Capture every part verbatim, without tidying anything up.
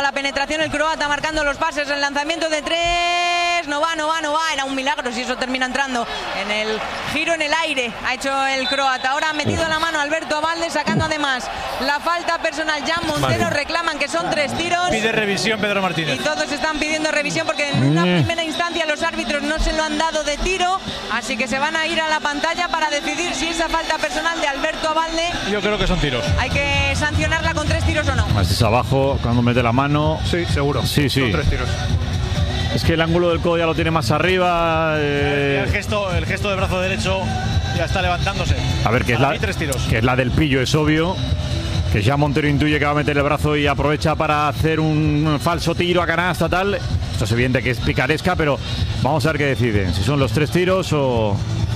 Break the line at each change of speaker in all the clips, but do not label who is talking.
la penetración el croata, marcando los pases, el lanzamiento de tres, no va, no va, no va, era un milagro si eso termina entrando en el giro en el aire, ha hecho el croata. Ahora ha metido la mano Alberto Abalde, sacando además la falta personal. Jan Montero, vale. reclaman que son tres tiros.
Pide revisión Pedro Martínez.
Y todos están pidiendo revisión porque en una primera instancia los árbitros no se lo han dado de tiro, así que se van a ir a la pantalla para decidir si esa falta personal de Alberto Abalde,
yo creo que son tiros,
hay que sancionarla con tres tiros o no.
Así es abajo, cuando mete la mano.
Sí, seguro.
Sí, sí.
Son tres tiros.
Es que el ángulo del codo ya lo tiene más arriba. Eh...
El gesto, el gesto de brazo derecho ya está levantándose.
A ver, que es, la,
tres tiros.
que es la del pillo, es obvio. Que ya Montero intuye que va a meter el brazo y aprovecha para hacer un falso tiro a canasta, tal. Esto es evidente que es picaresca, pero vamos a ver qué deciden. Si son los tres tiros o,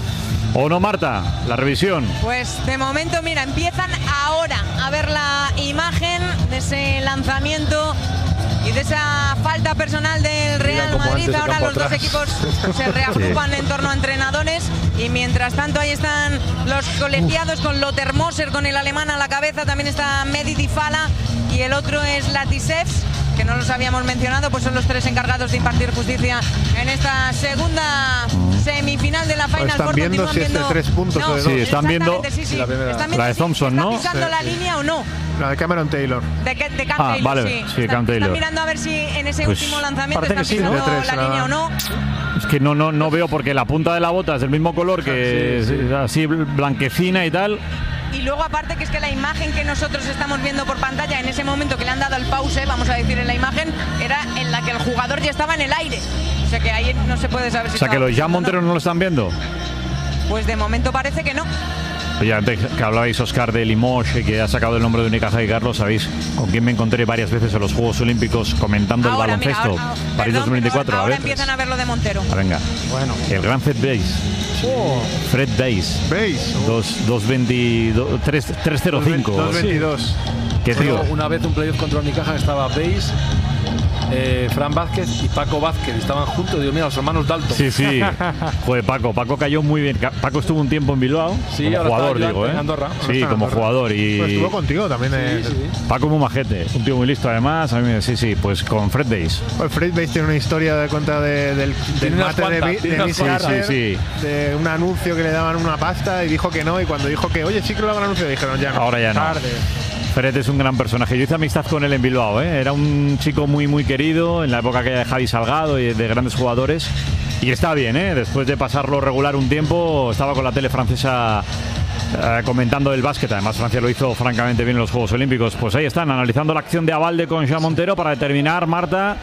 o no, Marta. La revisión.
Pues de momento, mira, empiezan ahora a ver la imagen de ese lanzamiento y de esa falta personal del Real Madrid. Ahora los dos equipos se reagrupan sí. en torno a entrenadores y mientras tanto ahí están los colegiados con Lothar Moser, con el alemán a la cabeza, también está Mehdi Difala y el otro es Latisevs, que no los habíamos mencionado, pues son los tres encargados de impartir justicia en esta segunda semifinal de la Final
Están
Four.
viendo si es de tres puntos
no,
o de
dos.
Sí,
están viendo,
sí, sí.
La,
están viendo
la de Thompson,
si
¿no?
¿Está pisando
sí,
la
sí.
línea o no?
La de Cameron Taylor.
De, de Cam
ah,
Taylor,
vale,
sí.
sí,
Está,
Cam Taylor.
Están mirando a ver si en ese
Pues,
último lanzamiento están
sí,
pisando
¿no?
tres,
la
la...
línea o no.
Es que no, no, no veo porque la punta de la bota es del mismo color, que sí, sí. es así blanquecina y tal.
Y luego aparte que es que la imagen que nosotros estamos viendo por pantalla en ese momento que le han dado el pause, vamos a decir en la imagen, era en la que el jugador ya estaba en el aire. O sea que ahí no se puede saber si...
O sea que los Jan Montero no. no lo están viendo.
Pues de momento parece que no.
Oye, antes que hablabais, Oscar, de Limoges, que ha sacado el nombre de Unicaja y Carlos, ¿sabéis con quién me encontré varias veces en los Juegos Olímpicos comentando
ahora,
el baloncesto?
Mira, ahora,
París
perdón,
dos mil veinticuatro.
Ahora,
a ver.
empiezan a ver lo de Montero.
Ah, venga.
Bueno.
El gran Fred Bayes.
Oh.
Fred Bayes.
Bayes.
dos veintidós, tres cero cinco.
dos veintidós.
Sí. ¿Qué tío?
Una vez un playoff contra Unicaja estaba Bayes, eh, Fran Vázquez y Paco Vázquez. Estaban juntos. Digo, mira, los hermanos Dalton.
Sí, sí. Joder, Paco. Paco cayó muy bien. Paco estuvo un tiempo en Bilbao.
Sí,
como
ahora
jugador, digo, ¿eh?
En Andorra.
Sí, como
Andorra.
jugador. Y
pues estuvo contigo también.
Sí, sí.
Paco muy majete. Un tío muy listo, además. A mí me... Sí, sí. Pues con Fred Bayes.
Pues Fred Bayes tiene una historia de cuenta de, del, del mate de, de, de Miss Carter,
sí, sí.
de un anuncio que le daban una pasta y dijo que no. Y cuando dijo que, oye, sí que lo daban anuncio, dijeron ya no.
Ahora ya no.
Tarde.
Fred es un gran personaje. Yo hice amistad con él en Bilbao, ¿eh? Era un chico muy muy querido en la época aquella de Javi Salgado y de grandes jugadores. Y está bien, ¿eh? Después de pasarlo regular un tiempo, estaba con la tele francesa eh, comentando el básquet. Además, Francia lo hizo francamente bien en los Juegos Olímpicos. Pues ahí están, analizando la acción de Abalde con Jan Montero para determinar, Marta...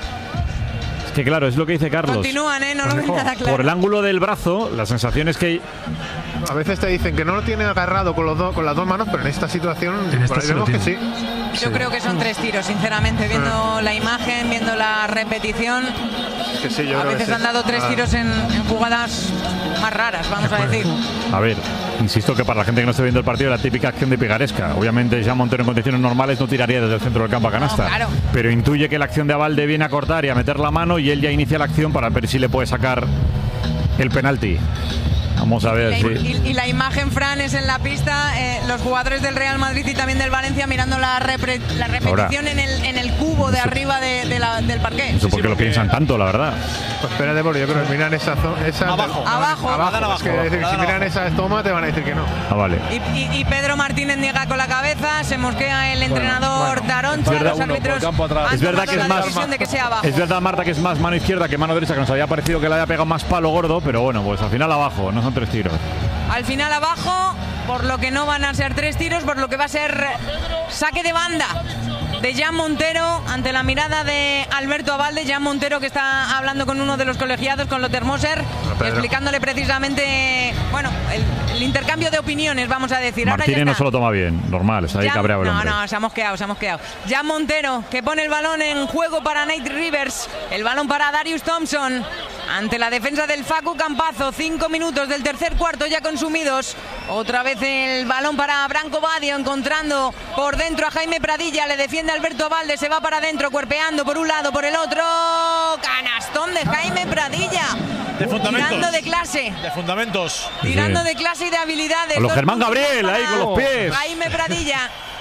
Es que claro, es lo que dice Carlos.
Continúan, ¿eh? No lo ven nada claro.
Por el ángulo del brazo, la sensación es que...
A veces te dicen que no lo tiene agarrado con, los do, con las dos manos, pero en esta situación
en esta
por ahí vemos que sí.
Yo sí. creo que son tres tiros, sinceramente, viendo ah. la imagen, viendo la repetición.
Es que sí, yo
a
creo
veces
que
han
sí.
dado tres
ah.
tiros en, en jugadas más raras, vamos a decir.
A ver, insisto que para la gente que no esté viendo el partido, la típica acción de picaresca. Obviamente, Jan Montero en condiciones normales no tiraría desde el centro del campo a canasta.
No, claro.
Pero intuye que la acción de Abalde viene a cortar y a meter la mano y él ya inicia la acción para ver si le puede sacar el penalti. Vamos a ver.
Y la,
sí.
y, y la imagen, Fran, es en la pista, eh, los jugadores del Real Madrid y también del Valencia mirando la, repre, la repetición
Ahora,
en, el, en el cubo de eso, arriba de, de la, del parqué.
Eso porque sí, lo piensan tanto, la verdad.
Pues espérate, porque yo creo que miran esa zona. Esa
abajo.
Te,
abajo.
Abajo.
abajo.
Es que abajo, decir, si miran abajo. Esa toma, te van a decir que no.
Ah, vale.
Y, y, y Pedro Martínez niega con la cabeza, se mosquea el entrenador
bueno,
Taroncha,
bueno,
los árbitros han
es verdad que es más,
de que sea abajo.
Es verdad, Marta, que es más mano izquierda que mano derecha, que nos había parecido que le había pegado más palo gordo, pero bueno, pues al final abajo, no son tres tiros.
Al final abajo, por lo que no van a ser tres tiros, por lo que va a ser saque de banda de Jan Montero ante la mirada de Alberto Abalde. Jan Montero que está hablando con uno de los colegiados, con Lothar Moser, explicándole precisamente, bueno, el, el intercambio de opiniones, vamos a decir.
Martínez no se lo toma bien, normal, está ahí
Jan,
cabreado el
No,
hombre.
no, se ha mosqueado, se ha mosqueado. Jan Montero que pone el balón en juego para Nate Rivers, el balón para Darius Thompson. Ante la defensa del Facu Campazo, cinco minutos del tercer cuarto ya consumidos. Otra vez el balón para Branco Badio, encontrando por dentro a Jaime Pradilla. Le defiende Alberto Abalde, se va para adentro, cuerpeando por un lado, por el otro. Canastón de Jaime Pradilla.
De fundamentos.
Tirando de clase.
De fundamentos.
Tirando
sí.
de clase y de habilidades.
Con los Germán Gabriel, ahí con los pies.
Jaime Pradilla.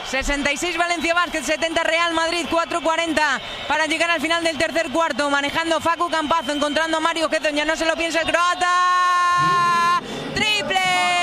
sesenta y seis Valencia Basket, setenta Real Madrid, cuatro cuarenta para llegar al final del tercer cuarto, manejando Facu Campazo, encontrando a Mario Hezonja, ya no se lo piensa el croata. ¡Triple!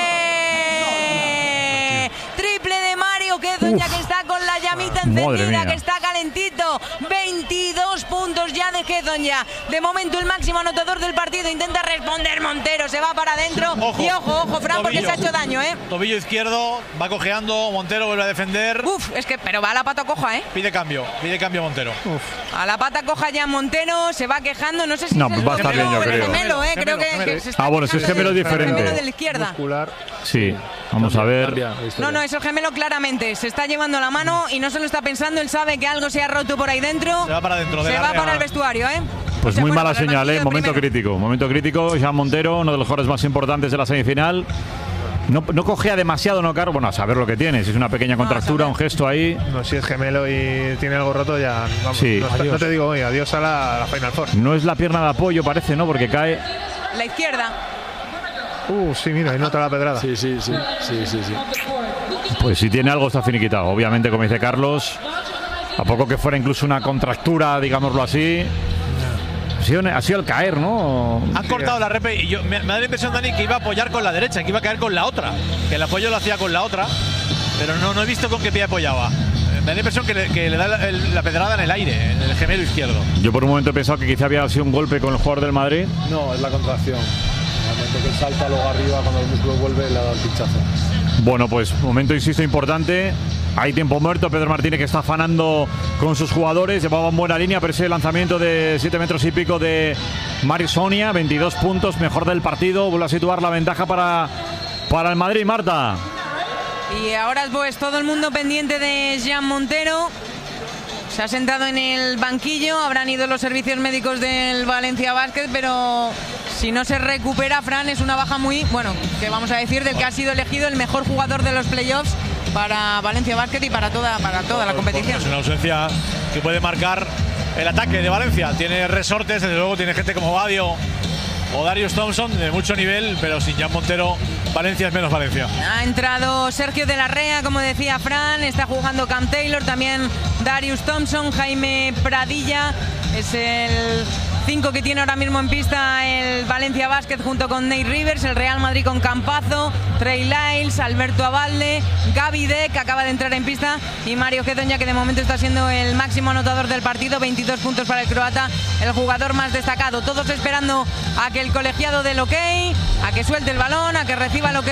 ¡Triple de Mario Hezonja, que está con la llamita encendida, que está calentito! veintidós puntos ya de Hezonja. De momento el máximo anotador del partido. Intenta responder Montero, se va para adentro.
Ojo,
y ojo, ojo, Fran, tobillo, porque se ha hecho daño, ¿eh?
Tobillo izquierdo, va cojeando, Montero vuelve a defender.
Uf, es que, pero va a la pata coja, ¿eh?
Pide cambio, pide cambio Montero.
Uf. A la pata coja ya Montero, se va quejando, no sé si
no,
es
pues
el
va a estar bien, yo creo.
Gemelo, ¿eh?
Gemelo,
creo que,
gemelo.
que se está
Ah, bueno, si es gemelo es diferente.
Gemelo de la izquierda.
Muscular.
Sí, vamos
Cambia,
a ver.
cambia la historia.
No, no, es el gemelo claramente. Se está llevando la mano y no se lo está pensando. Él sabe que algo se ha roto por ahí dentro.
Se va para adentro de
Se
la
va
Real.
para el vestuario, ¿eh?
Pues
O sea,
muy
bueno,
mala
para el
señal,
banquillo
¿eh?
de
Momento
primero.
crítico. Momento crítico. Jean Montero, uno de los jugadores más importantes de la semifinal. No, no cogea demasiado, ¿no, Caro? Bueno, a saber lo que tiene. Si es una pequeña contractura, un gesto ahí.
No, si es gemelo y tiene algo roto, ya. Vamos,
Sí.
no, no te digo hoy, adiós a la, a la Final Four.
No es la pierna de apoyo, parece, ¿no? Porque cae.
La izquierda.
Uh, sí, mira, ahí nota la pedrada.
Sí, sí, sí, sí, sí, sí.
Pues si tiene algo, está finiquitado. Obviamente, como dice Carlos, a poco que fuera incluso una contractura, digámoslo así. Ha sido, ha sido el caer, ¿no?
Han cortado la repe y yo, me, me da la impresión, Dani, que iba a apoyar con la derecha, que iba a caer con la otra. Que el apoyo lo hacía con la otra, pero no, no he visto con qué pie apoyaba. Me da la impresión que le, que le da la, el, la pedrada en el aire, en el gemelo izquierdo.
Yo por un momento he pensado que quizá había sido un golpe con el jugador del Madrid.
No, es la contracción. Realmente que salta luego arriba cuando el músculo vuelve le da el pinchazo.
Bueno, pues momento, insisto, importante. Hay tiempo muerto. Pedro Martínez, que está afanando con sus jugadores. Llevaba en buena línea, pero ese lanzamiento de siete metros y pico de Mario Hezonja. veintidós puntos, mejor del partido. Vuelve a situar la ventaja para, para el Madrid, Marta.
Y ahora pues todo el mundo pendiente de Jean Montero. Se ha sentado en el banquillo. Habrán ido los servicios médicos del Valencia Basket, pero si no se recupera, Fran, es una baja muy, bueno, que vamos a decir, del que ha sido elegido el mejor jugador de los playoffs para Valencia Basket y para toda, para toda la competición.
Es una ausencia que puede marcar el ataque de Valencia. Tiene resortes, desde luego tiene gente como Badio o Darius Thompson de mucho nivel, pero sin Jean Montero, Valencia es menos Valencia.
Ha entrado Sergio de la Rea, como decía Fran, está jugando Cam Taylor, también Darius Thompson, Jaime Pradilla, es el cinco que tiene ahora mismo en pista el Valencia Basket junto con Nate Rivers, el Real Madrid con Campazo, Trey Lyles, Alberto Abalde, Gaby Deck, que acaba de entrar en pista, y Mario Hezonja, que de momento está siendo el máximo anotador del partido, veintidós puntos para el croata, el jugador más destacado. Todos esperando a que el colegiado dé el ok, a que suelte el balón, a que reciba el ok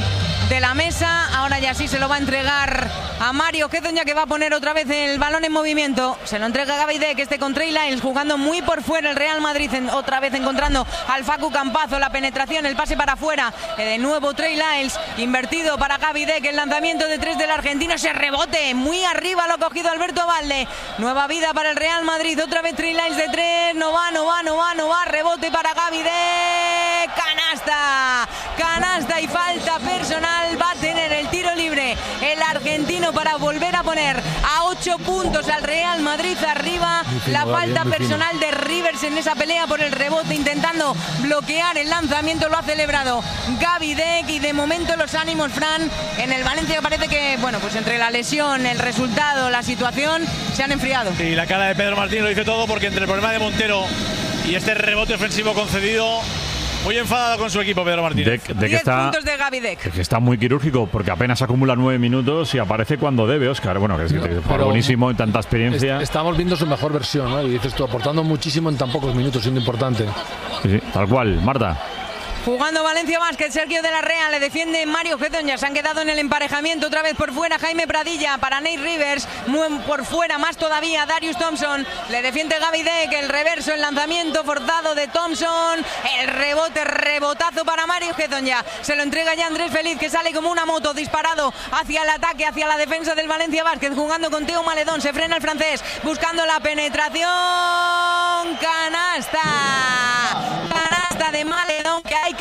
de la mesa. Ahora ya sí se lo va a entregar a Mario Hezonja, que va a poner otra vez el balón en movimiento. Se lo entrega a Gaby Deck, este con Trey Lyles, jugando muy por fuera el Real Madrid, en, otra vez encontrando al Facu Campazo, la penetración, el pase para afuera, eh, de nuevo Trey Lyles, invertido para Gaby Deck, el lanzamiento de tres del argentino, ese rebote, muy arriba lo ha cogido Alberto Abalde, nueva vida para el Real Madrid, otra vez Trey Lyles de tres, no va, no va, no va, no va, rebote para Gaby Deck, canasta, canasta y falta personal, va a tener el tiro libre el argentino para volver a poner a ocho puntos al Real Madrid arriba, la falta personal de Rivers en esa pelea por el rebote, intentando bloquear el lanzamiento, lo ha celebrado Gaby Deck, y de momento los ánimos, Fran, en el Valencia parece que, bueno, pues entre la lesión, el resultado, la situación, se han enfriado.
Y la cara de Pedro Martínez lo dice todo, porque entre el problema de Montero y este rebote ofensivo concedido, muy enfadado con su equipo Pedro Martínez.
De, de que
diez
está,
puntos de Gaby Deck.
que está muy quirúrgico, porque apenas acumula nueve minutos y aparece cuando debe, Óscar. Bueno, que es, que es
Pero
buenísimo en tanta experiencia.
Est estamos viendo su mejor versión, ¿no? Y dices tú, aportando muchísimo en tan pocos minutos, siendo importante.
Sí, sí, tal cual, Marta.
Jugando Valencia Basket, Sergio de la Rea, le defiende Mario Hezonja, se han quedado en el emparejamiento, otra vez por fuera Jaime Pradilla para Nate Rivers, muy por fuera más todavía Darius Thompson, le defiende Gaby Deck, el reverso, el lanzamiento forzado de Thompson, el rebote, rebotazo para Mario Hezonja, se lo entrega ya Andrés Feliz, que sale como una moto disparado hacia el ataque, hacia la defensa del Valencia Basket, jugando con Teo Maledón, se frena el francés, buscando la penetración, canasta, canasta de Maledón, que hay que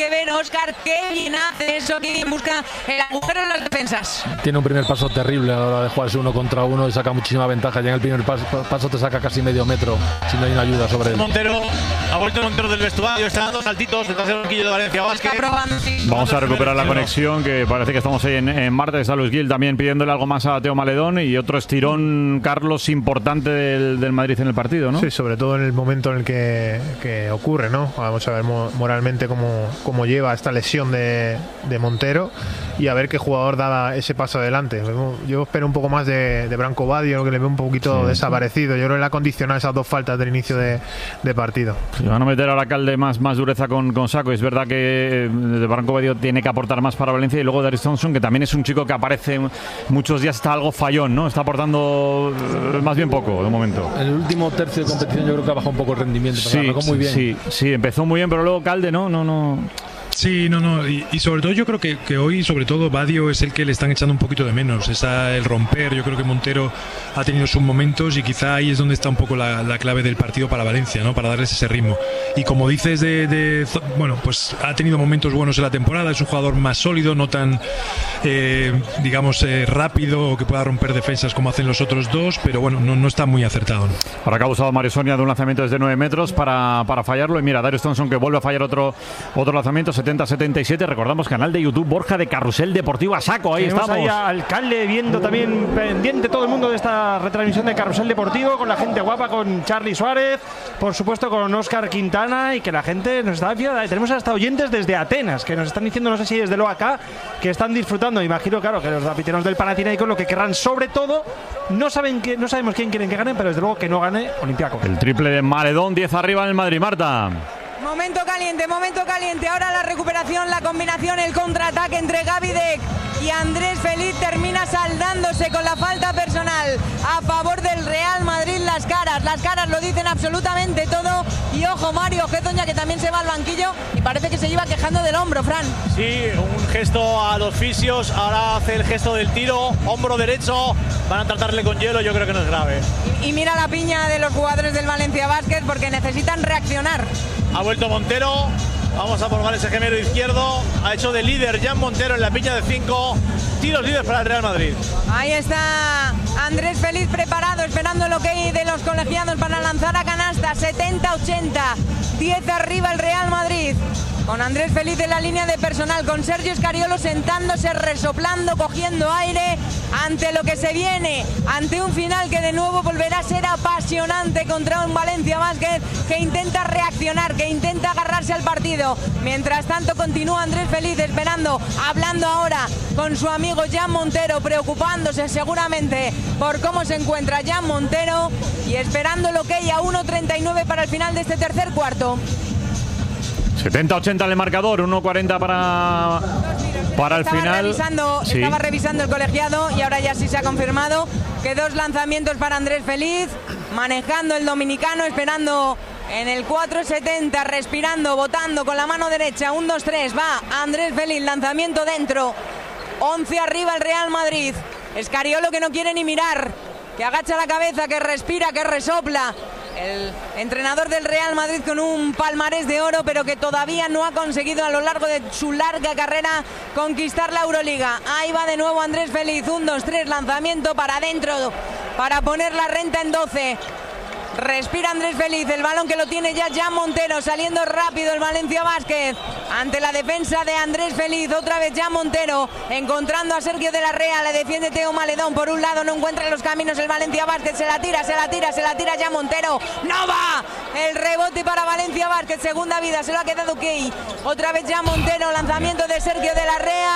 que ver, Óscar, qué bien hace eso, que bien busca el agujero en las defensas.
Tiene un primer paso terrible a la hora de jugarse uno contra uno y saca muchísima ventaja. Ya en el primer paso, paso te saca casi medio metro si no hay una ayuda sobre él.
Montero, ha vuelto Montero del vestuario, está dando saltitos detrás del banquillo de Valencia Basket.
Está probando, sí.
Vamos a recuperar la conexión, que parece que estamos ahí en, en Marte. Está Luis Gil también pidiéndole algo más a Teo Maledón y otro estirón, Carlos, importante del, del Madrid en el partido, ¿no?
Sí, sobre todo en el momento en el que, que ocurre, ¿no? Vamos a ver mo moralmente cómo, cómo lleva esta lesión de, de Montero y a ver qué jugador da ese paso adelante. Yo espero un poco más de, de Branco Badio, que le veo un poquito sí, desaparecido. Yo creo que le ha condicionado esas dos faltas del inicio de, de partido.
Sí, van a meter ahora Calde más, más dureza con, con Saco. Es verdad que de Branco Badio tiene que aportar más para Valencia, y luego Darius Thompson, que también es un chico que aparece muchos días, está algo fallón, ¿no? Está aportando más bien poco de momento.
En el último tercio de competición yo creo que ha bajado un poco el rendimiento, pero
sí,
muy bien.
Sí, sí, empezó muy bien, pero luego Calde no, no, no.
Sí, no, no, y, y sobre todo yo creo que, que hoy, sobre todo, Badio es el que le están echando un poquito de menos, esa, el romper. Yo creo que Montero ha tenido sus momentos y quizá ahí es donde está un poco la, la clave del partido para Valencia, ¿no? Para darles ese ritmo. Y como dices, de, de bueno, pues ha tenido momentos buenos en la temporada, es un jugador más sólido, no tan, eh, digamos, eh, rápido o que pueda romper defensas como hacen los otros dos, pero bueno, no, no está muy acertado, ¿no?
Ahora que ha usado Mario Sonia de un lanzamiento desde nueve metros para, para fallarlo, y mira, Darius Thompson que vuelve a fallar otro, otro lanzamiento, setenta a setenta y siete. Recordamos, canal de YouTube Borja de Carrusel Deportivo a saco. Ahí
Tenemos
estamos.
Ahí a alcalde viendo también, pendiente todo el mundo de esta retransmisión de Carrusel Deportivo, con la gente guapa, con Charly Suárez, por supuesto con Óscar Quintana, y que la gente nos está viendo. Tenemos hasta oyentes desde Atenas que nos están diciendo, no sé si desde luego acá, que están disfrutando. Imagino, claro, que los apiteros del Panathinaikos lo que querrán, sobre todo, no saben que no sabemos quién quieren que gane, pero desde luego que no gane Olympiacos.
El triple de Maledón, diez arriba en el Madrid, Marta.
Momento caliente, momento caliente. Ahora la recuperación, la combinación, el contraataque entre Gavidec y Andrés Feliz termina saldándose con la falta personal a favor del Real Madrid. Las caras, las caras lo dicen absolutamente todo. Y ojo, Mario Gezoña, que también se va al banquillo y parece que se lleva quejando del hombro, Fran.
Sí, un gesto a los fisios. Ahora hace el gesto del tiro, hombro derecho. Van a tratarle con hielo, yo creo que no es grave.
Y, y mira la piña de los jugadores del Valencia Basket, porque necesitan reaccionar.
Ha vuelto Montero, vamos a probar ese gemelo izquierdo, ha hecho de líder Jan Montero en la piña de cinco, tiros libres para el Real Madrid.
Ahí está Andrés Feliz preparado, esperando el ok de los colegiados para lanzar a canasta. Setenta ochenta, diez arriba el Real Madrid, con Andrés Feliz en la línea de personal, con Sergio Scariolo sentándose, resoplando, cogiendo aire ante lo que se viene, ante un final que de nuevo volverá a ser apasionante contra un Valencia Basket que intenta reaccionar, que intenta agarrarse al partido. Mientras tanto continúa Andrés Feliz esperando, hablando ahora con su amigo Jan Montero, preocupándose seguramente por cómo se encuentra Jan Montero y esperando lo que hay a uno treinta y nueve para el final de este tercer cuarto.
setenta ochenta en el marcador, uno cuarenta para, para el
estaba
final.
Revisando,
sí.
Estaba revisando el colegiado y ahora ya sí se ha confirmado que dos lanzamientos para Andrés Feliz, manejando el dominicano, esperando en el cuatro setenta, respirando, botando con la mano derecha. Un dos tres, va Andrés Feliz, lanzamiento dentro. once arriba el Real Madrid. Scariolo que no quiere ni mirar, que agacha la cabeza, que respira, que resopla. El entrenador del Real Madrid con un palmarés de oro, pero que todavía no ha conseguido a lo largo de su larga carrera conquistar la Euroliga. Ahí va de nuevo Andrés Feliz, un dos tres, lanzamiento para adentro para poner la renta en doce. Respira Andrés Feliz, el balón que lo tiene ya Jan Montero, saliendo rápido el Valencia Basket ante la defensa de Andrés Feliz. Otra vez Jan Montero encontrando a Sergio de la Rea, le defiende Teo Maledón por un lado, no encuentra los caminos el Valencia Basket, se la tira, se la tira, se la tira Jan Montero, no va, el rebote para Valencia Basket, segunda vida, se lo ha quedado Key. Otra vez Jan Montero, lanzamiento de Sergio de la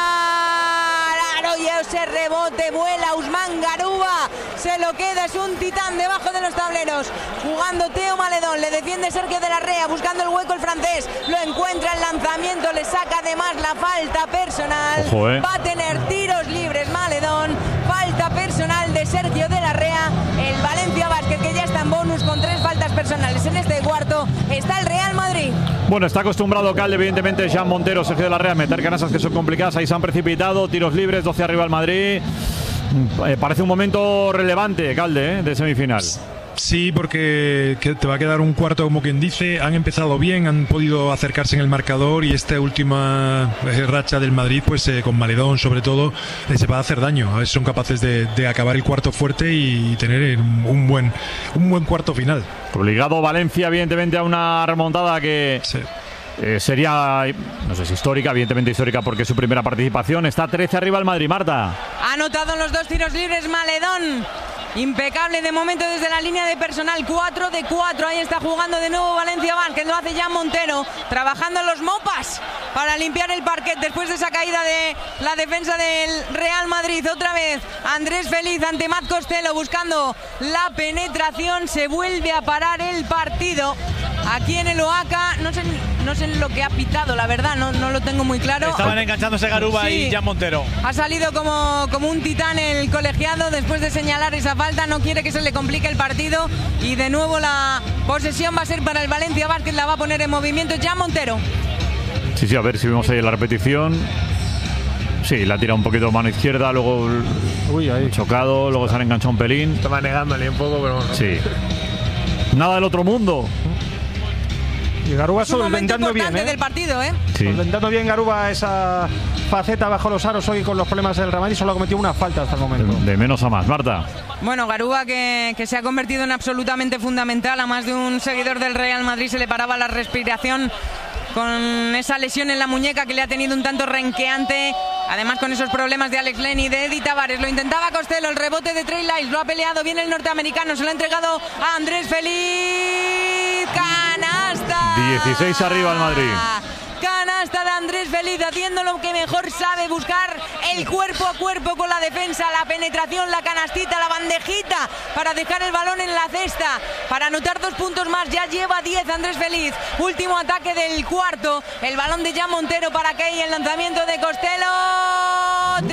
Rea, y ese rebote vuela Usman Garuba, se lo queda, es un titán debajo de los tableros, jugando Teo Maledón, le defiende Sergio de la Rea, buscando el hueco el francés, lo encuentra el lanzamiento, le saca además la falta personal.
Ojo, eh.
Va a tener tiros libres Maledón, falta personal de Sergio de la Rea. El Valencia Basket, que ya está en bonus con tres faltas personales en este cuarto, está el Real Madrid.
Bueno, está acostumbrado Calde, evidentemente, Jan Montero, Sergio de la Rea, a meter canastas que son complicadas. Ahí se han precipitado, tiros libres, doce arriba el Madrid. Eh, parece un momento relevante, Calde, ¿eh? De semifinal.
Sí, porque te va a quedar un cuarto, como quien dice. Han empezado bien, han podido acercarse en el marcador y esta última racha del Madrid, pues eh, con Maledón sobre todo, les va a hacer daño. A ver si son capaces de, de acabar el cuarto fuerte y tener un buen, un buen cuarto final.
Obligado Valencia, evidentemente, a una remontada que...
Sí.
Eh, sería, no sé si histórica, evidentemente histórica porque es su primera participación. Está trece arriba el Madrid, Marta.
Ha anotado en los dos tiros libres Maledón. Impecable de momento desde la línea de personal, cuatro de cuatro, ahí está jugando de nuevo Valencia Vázquez, lo hace Jan Montero, trabajando en los mopas para limpiar el parquet después de esa caída de la defensa del Real Madrid. Otra vez Andrés Feliz ante Matt Costello buscando la penetración, se vuelve a parar el partido aquí en el Oaca. No sé, no sé lo que ha pitado, la verdad, no, no lo tengo muy claro.
Estaban enganchándose Garuba sí. y Jan Montero.
Ha salido como, como un titán el colegiado después de señalar esa falta, no quiere que se le complique el partido y de nuevo la posesión va a ser para el Valencia Vázquez, la va a poner en movimiento Jan Montero.
Sí, sí, a ver si vemos ahí la repetición. Sí, la tira un poquito mano izquierda, luego Uy, ahí. chocado, luego se han enganchado un pelín.
Estaba negándole un poco, pero bueno.
Sí. Nada del otro mundo.
Y Garuba
es un
solventando bien, ¿eh?
del partido, ¿eh?
Sí.
Solventando bien Garuba esa faceta bajo los aros hoy con los problemas del Real Madrid. Solo ha cometido una falta hasta el momento.
De, de menos a más, Marta.
Bueno, Garuba que, que se ha convertido en absolutamente fundamental. A más de un seguidor del Real Madrid se le paraba la respiración con esa lesión en la muñeca que le ha tenido un tanto renqueante. Además con esos problemas de Alex Len y de Eddie Tavares. Lo intentaba Costello, el rebote de Trey Lyles. Lo ha peleado bien el norteamericano. Se lo ha entregado a Andrés Feliz. ¡Canasta!
dieciséis arriba el Madrid.
Canasta de Andrés Feliz, haciendo lo que mejor sabe, buscar el cuerpo a cuerpo con la defensa, la penetración, la canastita, la bandejita para dejar el balón en la cesta, para anotar dos puntos más. Ya lleva diez Andrés Feliz. Último ataque del cuarto, el balón de Jan Montero para Key, el lanzamiento de Costello.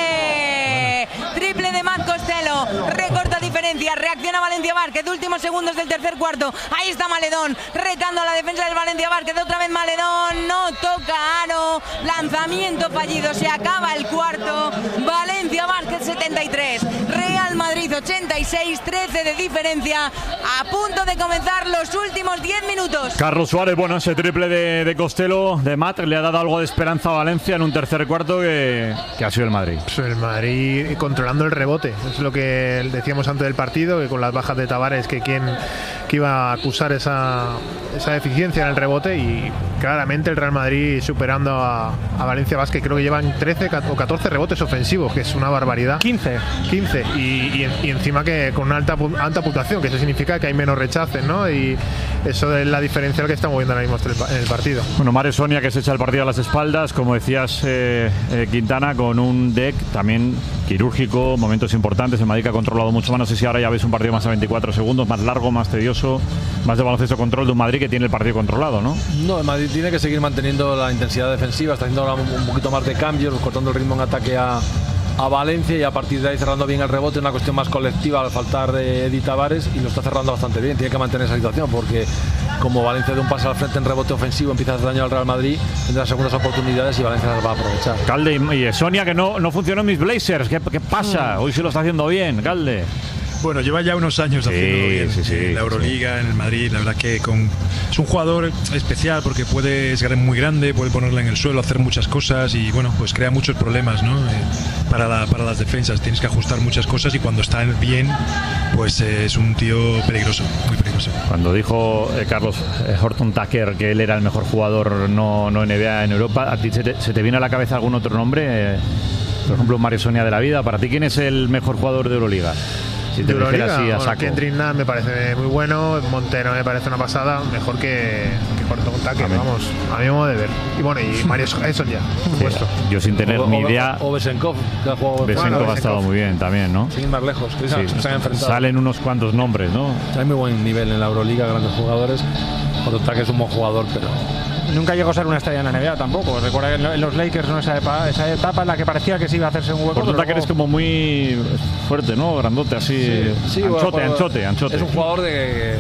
Triple, triple de Matt Costello, recorta diferencia, reacciona Valencia Vázquez, últimos segundos del tercer cuarto. Ahí está Maledón, retando a la defensa del Valencia Vázquez, otra vez Maledón, no toca aro, lanzamiento fallido, se acaba el cuarto. Valencia Vázquez setenta y tres, Real Madrid ochenta y seis, trece de diferencia, a punto de comenzar los últimos diez minutos.
Carlos Suárez, bueno, ese triple de, de Costello, de Matt, le ha dado algo de esperanza a Valencia en un tercer cuarto que, que ha sido el Madrid.
Pues el Madrid controlando el rebote, es lo que decíamos antes del partido, que con las bajas de Tavares, que quien que iba a acusar esa, esa deficiencia en el rebote, y claramente el Real Madrid superando a, a Valencia Vázquez. Creo que llevan trece o catorce rebotes ofensivos, que es una barbaridad.
quince.
quince. Y, y, y encima que con una alta, alta puntuación, que eso significa que hay menos rechaces, ¿no? Y eso es la diferencia que estamos viendo ahora mismo en el partido.
Bueno, Mario Sonia, que se echa el partido a las espaldas, como decías, eh, eh, Quintana, con un deck también quirúrgico, momentos importantes. El Madrid que ha controlado mucho más. No sé si ahora ya ves un partido más a veinticuatro segundos, más largo, más tedioso, más de baloncesto control de un Madrid que tiene el partido controlado, ¿no?
No, el Madrid tiene que seguir manteniendo la intensidad defensiva, está haciendo ahora un poquito más de cambios, cortando el ritmo en ataque a, a Valencia, y a partir de ahí cerrando bien el rebote, una cuestión más colectiva al faltar de Eddie Tavares, y lo está cerrando bastante bien. Tiene que mantener esa situación porque como Valencia de un paso al frente en rebote ofensivo empieza a hacer daño al Real Madrid, tendrá segundas oportunidades y Valencia las va a aprovechar.
Calde y, y Sonia, que no, no funcionó en mis Blazers. ¿Qué, qué pasa? Hoy sí lo está haciendo bien, Calde.
Bueno, lleva ya unos años
sí,
haciendo bien
sí, sí,
en la Euroliga,
sí.
en el Madrid. La verdad que con, es un jugador especial porque puede, es muy grande, puede ponerla en el suelo, hacer muchas cosas y bueno, pues crea muchos problemas, ¿no? Eh, para, la, para las defensas. Tienes que ajustar muchas cosas y cuando está bien, pues eh, es un tío peligroso, muy peligroso.
Cuando dijo eh, Carlos eh, Horton Tucker que él era el mejor jugador no, no N B A en Europa, ¿a ti se te, se te viene a la cabeza algún otro nombre? Eh, por ejemplo, Mario Sonia de la vida. ¿Para ti quién es el mejor jugador de Euroliga? Si te
Euroliga,
así a
bueno,
saco.
Kendrick Nunn me parece muy bueno, Montero me parece una pasada, mejor que, que Horton Tucker, vamos, a mi modo de ver. Y bueno, y Mario Eso ya, por supuesto.
Sí, yo sin tener
o,
ni
o,
idea.
O Besenkov, que ha jugado.
Besenkov
bueno,
ha estado muy bien también, ¿no?
Sin ir más lejos, que
sí,
se, se han enfrentado.
Salen unos cuantos nombres, ¿no?
Hay muy buen nivel en la Euroliga, grandes jugadores. Horton Tucker es un buen jugador, pero
nunca llegó a ser una estrella en la N B A tampoco. Recuerda que en los Lakers, ¿no? esa, etapa, esa etapa en la que parecía que se iba a hacerse un hueco.
Por tanto, que eres como muy fuerte, ¿no? Grandote, así. Sí, sí, anchote, bueno, anchote, anchote.
Es un jugador de.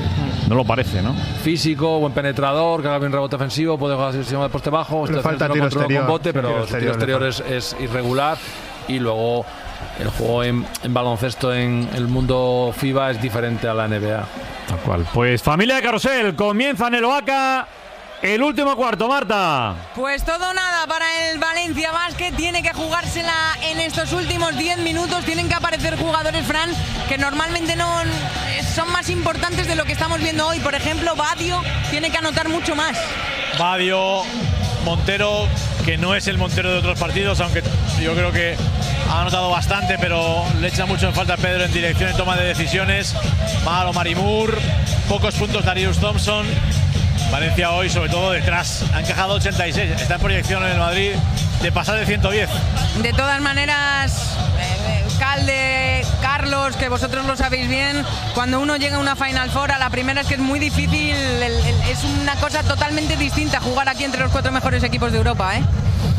No lo parece, ¿no?
Físico, buen penetrador, que haga bien rebote ofensivo, puede jugar sistema de poste bajo.
Le falta tiro exterior,
con bote, pero
tiro
su tiro exterior es, es irregular. Y luego el juego en, en baloncesto en el mundo FIBA es diferente a la N B A.
Tal cual. Pues familia de Carrusel, comienza en el Oaca el último cuarto, Marta.
Pues todo nada para el Valencia Basket, tiene que jugársela en estos últimos diez minutos, tienen que aparecer jugadores, Fran, que normalmente no son más importantes de lo que estamos viendo hoy. Por ejemplo, Badio tiene que anotar mucho más.
Badio, Montero, que no es el Montero de otros partidos, aunque yo creo que ha anotado bastante, pero le echa mucho en falta a Pedro en dirección y toma de decisiones. Malo Marimur, pocos puntos Darius Thompson. Valencia hoy, sobre todo detrás, ha encajado ochenta y seis, está en proyección en el Madrid de pasar de ciento diez.
De todas maneras, eh, Calde, Carlos, que vosotros lo sabéis bien, cuando uno llega a una Final Four, a la primera es que es muy difícil, el, el, es una cosa totalmente distinta jugar aquí entre los cuatro mejores equipos de Europa, ¿eh?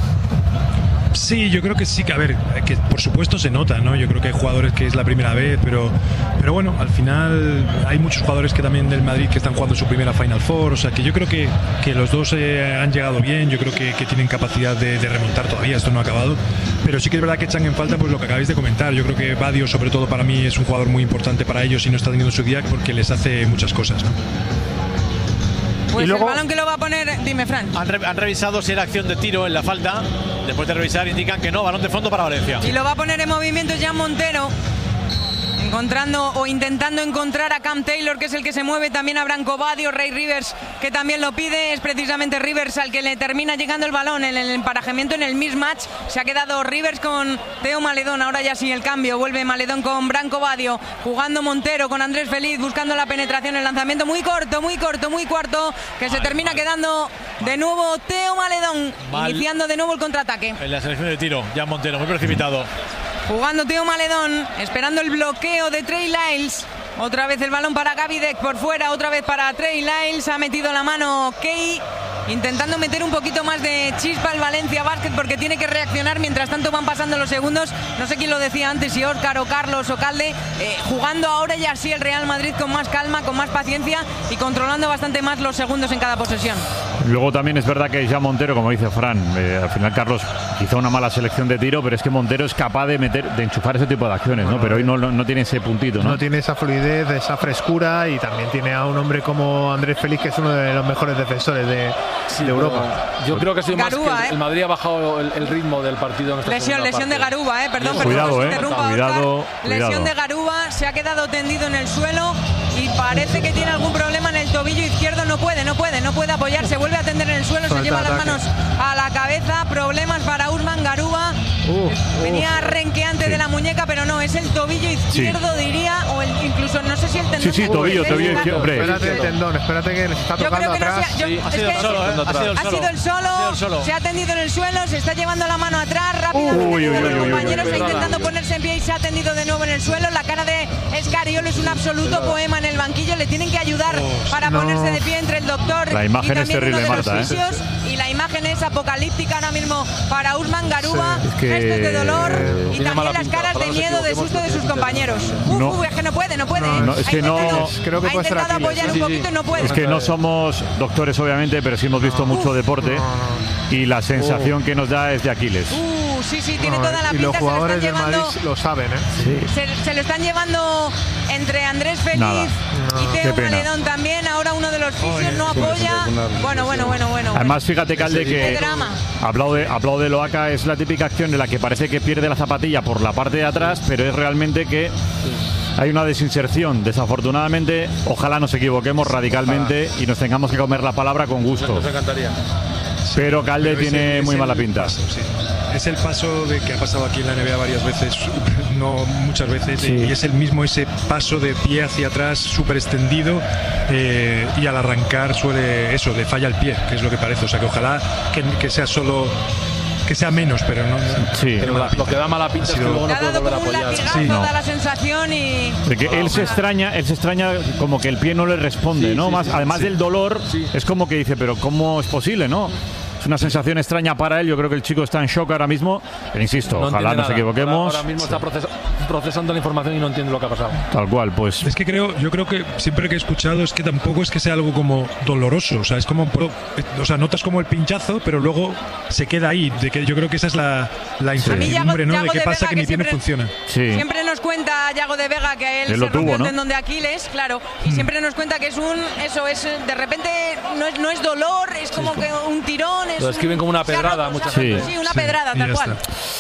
Sí, yo creo que sí, que a ver, que por supuesto se nota, ¿no? Yo creo que hay jugadores que es la primera vez, pero, pero bueno, al final hay muchos jugadores que también del Madrid que están jugando su primera Final Four, o sea que yo creo que, que los dos eh, han llegado bien, yo creo que, que tienen capacidad de, de remontar todavía, esto no ha acabado, pero sí que es verdad que echan en falta pues lo que acabáis de comentar. Yo creo que Badio, sobre todo para mí, es un jugador muy importante para ellos y no está teniendo su día porque les hace muchas cosas, ¿no?
Pues
y luego,
el balón que lo va a poner, dime, Fran.
Han, re, han revisado si era acción de tiro en la falta. Después de revisar indican que no, balón de fondo para Valencia.
Y lo va a poner en movimiento Jan Montero, encontrando o intentando encontrar a Cam Taylor, que es el que se mueve, también a Branco Badio, Ray Rivers, que también lo pide. Es precisamente Rivers al que le termina llegando el balón en el emparejamiento, en el mismatch. Se ha quedado Rivers con Teo Maledón, ahora ya sí el cambio, vuelve Maledón con Branco Badio, jugando Montero con Andrés Feliz, buscando la penetración, el lanzamiento muy corto, muy corto, muy cuarto, que mal, se termina mal. quedando de nuevo Teo Maledón, mal. iniciando de nuevo el contraataque.
En la selección de tiro, Jan Montero, muy precipitado.
Jugando Teo Maledón, esperando el bloqueo de Trey Lyles. Otra vez el balón para Gaby Deck por fuera, otra vez para Trey Lyles. Ha metido la mano Key, intentando meter un poquito más de chispa al Valencia Basket porque tiene que reaccionar. Mientras tanto van pasando los segundos. No sé quién lo decía antes, si Óscar o Carlos o Calde. Eh, jugando ahora ya sí el Real Madrid con más calma, con más paciencia y controlando bastante más los segundos en cada posesión.
Luego también es verdad que ya Montero, como dice Fran, eh, al final Carlos hizo una mala selección de tiro, pero es que Montero es capaz de meter, de enchufar ese tipo de acciones, ¿no? Pero hoy no, no, no tiene ese puntito, ¿no?
No tiene esa fluidez, esa frescura, y también tiene a un hombre como Andrés Feliz, que es uno de los mejores defensores de,
sí,
de Europa.
Yo creo que ha sido
Garuba,
más que
¿eh?
el Madrid ha bajado el, el ritmo del partido en esta
Lesión, lesión
parte.
de Garuba, eh, perdón,
cuidado,
perdón,
eh.
interrumpa,
cuidado,
Oscar.
cuidado.
Lesión de Garuba, se ha quedado tendido en el suelo y parece que tiene algún problema en el tobillo izquierdo. No puede, no puede, no puede apoyarse, vuelve a tender en el suelo, se lleva las manos a la cabeza. Problemas para Usman Garuba. Uf, Venía uf. renqueante sí. de la muñeca, pero no, es el tobillo izquierdo, sí. diría, o el, incluso, no sé si el tendón.
Sí, sí, tobillo, tobillo izquierdo, hombre.
Espérate el tendón, espérate que le está tocando atrás.
No sea, yo, sí, ha, sido que, solo, eh, ha, sido el
ha
solo,
sido el solo,
ha sido el solo,
se ha tendido en el suelo, se está llevando la mano atrás, rápidamente
uy, uy, uy,
los
uy,
compañeros
uy, uy,
está
uy,
intentando
uy,
ponerse en pie y se ha tendido de nuevo en el suelo. La cara de Escariolo es un absoluto poema en el banquillo, le tienen que ayudar oh, para no. ponerse de pie entre el doctor
la imagen
y
es terrible,
uno de los
Marta,
fisios, ¿eh? Y la imagen es apocalíptica ahora mismo para Usman Garuba,
sí, es que...
gestos de dolor y
Tiene
también las caras de miedo, de susto de sus compañeros. Uf,
no.
uf, es que no puede, no puede.
No, no, es que no,
creo que
ha intentado apoyar
sí,
un poquito
sí.
y no puede.
Es que no somos doctores, obviamente, pero sí hemos visto no. mucho deporte no, no. y la sensación oh. que nos da es de Aquiles.
Uh, sí, sí, tiene no, toda la
y
pinta.
Los jugadores
se lo están
de
llevando,
Madrid lo saben, ¿eh?
Sí.
Se, se lo están llevando entre Andrés Feliz
Nada.
y Teo Maledón también. Ahora uno de los fisios no apoya. Bueno, bueno, bueno, bueno.
Además, fíjate, Calde, que aplaude, aplaude Loaca, es la típica acción en la que parece que pierde la zapatilla por la parte de atrás, pero es realmente que hay una desinserción. Desafortunadamente, ojalá nos equivoquemos radicalmente y nos tengamos que comer la palabra con gusto.
Nos encantaría.
Pero Calde
pero
tiene
el,
muy mala
el
pinta.
Paso, sí. Es el paso de que ha pasado aquí en la N B A varias veces, no muchas veces, sí. y es el mismo ese paso de pie hacia atrás súper extendido, eh, y al arrancar suele eso, le falla el pie, que es lo que parece. O sea que ojalá que, que sea solo, que sea menos, pero no.
Sí.
Pero la, lo que da mala pinta es que luego no puede volver a apoyar.
Sí, no. Da la sensación y.
Porque él se extraña, él se extraña como que el pie no le responde, sí, ¿no? Sí, Más, sí, además sí. del dolor, sí. es como que dice, pero ¿cómo es posible, no? Es una sensación extraña para él. Yo creo que el chico está en shock ahora mismo. Pero insisto,
no
ojalá nos equivoquemos.
Ahora, ahora mismo está procesa procesando la información y no entiende lo que ha pasado.
Tal cual, pues.
Es que creo, yo creo que siempre que he escuchado es que tampoco es que sea algo como doloroso. O sea, es como, o sea, notas como el pinchazo, pero luego se queda ahí. De que yo creo que esa es la, la incertidumbre, ¿no? De qué pasa que mi pie no funciona.
Sí. Siempre nos cuenta Yago de Vega que él, él se rompió tuvo, el tendón ¿no? de Aquiles, claro, y mm. siempre nos cuenta que es un, eso es, de repente no es, no es dolor, es como sí, que un tirón. Es
lo escriben como una pedrada,
roto,
muchas
sí.
veces.
Sí, una sí. pedrada, tal cual.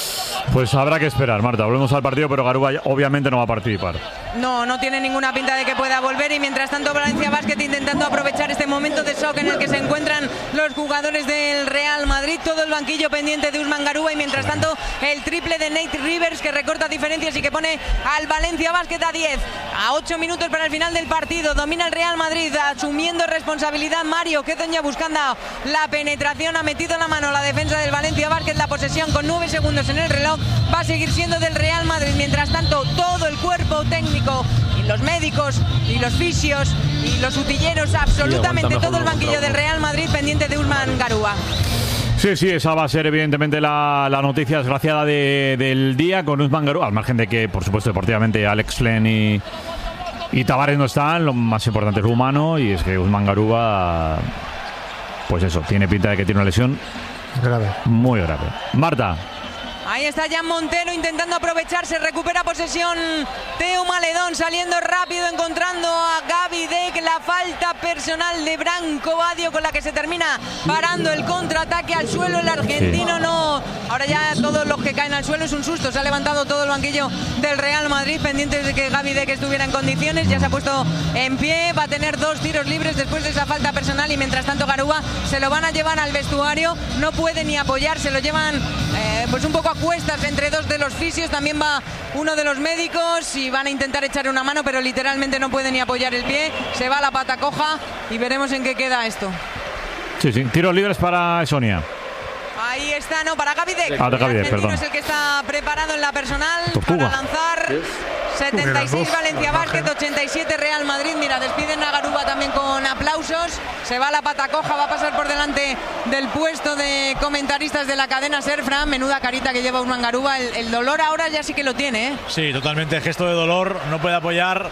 Pues habrá que esperar, Marta. Volvemos al partido, pero Garuba obviamente no va a participar.
No, no tiene ninguna pinta de que pueda volver y mientras tanto Valencia Basket intentando aprovechar este momento de shock en el que se encuentran los jugadores del Real Madrid, todo el banquillo pendiente de Usman Garuba y mientras tanto el triple de Nate Rivers que recorta diferencias y que pone al Valencia Basket a diez, a ocho minutos para el final del partido. Domina el Real Madrid asumiendo responsabilidad Mario Quedoña buscando la penetración, ha metido la mano a la defensa del Valencia Basket, la posesión con nueve segundos en el reloj va a seguir siendo del Real Madrid. Mientras tanto todo el cuerpo técnico y los médicos y los fisios y los utilleros, absolutamente todo el banquillo del Real Madrid pendiente de Usman Garuba.
Sí, sí, esa va a ser evidentemente la, la noticia desgraciada de, del día con Usman Garuba, al margen de que por supuesto deportivamente Alex Flen y, y Tavares no están, lo más importante es lo humano y es que Usman Garuba pues eso, tiene pinta de que tiene una lesión
grave, muy grave.
Marta.
Ahí está Jan Montero intentando aprovecharse, recupera posesión Teo Maledón saliendo rápido, encontrando a Gaby Deck, la falta personal de Branco Badio con la que se termina parando el contraataque al suelo, el argentino sí. no, ahora ya todos los que caen al suelo es un susto, se ha levantado todo el banquillo del Real Madrid pendientes de que Gaby Deck estuviera en condiciones, ya se ha puesto en pie, va a tener dos tiros libres después de esa falta personal y mientras tanto Garuba se lo van a llevar al vestuario, no puede ni apoyar, se lo llevan eh, pues un poco a cuestas entre dos de los fisios, también va uno de los médicos y van a intentar echarle una mano, pero literalmente no puede ni apoyar el pie, se va la pata coja y veremos en qué queda esto.
Sí, sí, tiros libres para Sonia.
Ahí está, no, para Gaby Deck.
Ah, de Gaby Deck, perdón.
Es el que está preparado en la personal
Tortuga.
para lanzar. setenta y seis Valencia Basket, ochenta y siete Real Madrid. Mira, despiden a Garuba también con aplausos. Se va la pata coja, va a pasar por delante del puesto de comentaristas de la cadena SER. Fran, menuda carita que lleva Usman Garuba. El, el dolor ahora ya sí que lo tiene, ¿eh?
Sí, totalmente gesto de dolor. No puede apoyar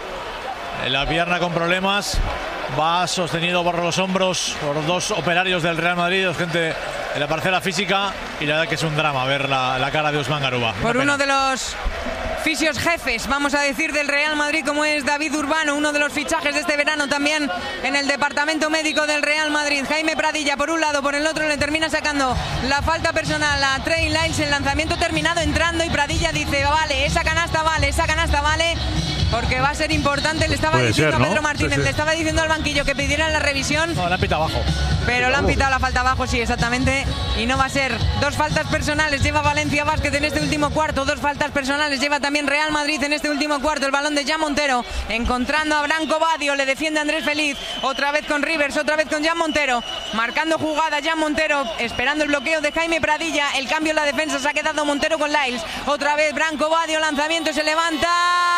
la pierna con problemas. Va sostenido por los hombros por dos operarios del Real Madrid, dos gente en la parcela física y la verdad que es un drama ver la, la cara de Usman Garuba.
Por uno de los fisios jefes, vamos a decir, del Real Madrid, como es David Urbano, uno de los fichajes de este verano también en el departamento médico del Real Madrid. Jaime Pradilla por un lado, por el otro le termina sacando la falta personal a Trey Lyles, el lanzamiento terminado entrando y Pradilla dice, vale, esa canasta vale, esa canasta vale. Porque va a ser importante, le estaba
Puede
diciendo
ser, ¿no?
a Pedro Martínez,
Sí, sí.
le estaba diciendo al banquillo que pidieran la revisión.
No, la han pitado abajo.
Pero le han pitado la falta abajo, sí, exactamente. Y no va a ser. Dos faltas personales lleva Valencia Basket en este último cuarto. Dos faltas personales lleva también Real Madrid en este último cuarto. El balón de Jan Montero, encontrando a Branco Badio, le defiende Andrés Feliz. Otra vez con Rivers, otra vez con Jan Montero. Marcando jugada Jan Montero, esperando el bloqueo de Jaime Pradilla. El cambio en la defensa, se ha quedado Montero con Lyles. Otra vez Branco Badio, lanzamiento, se levanta.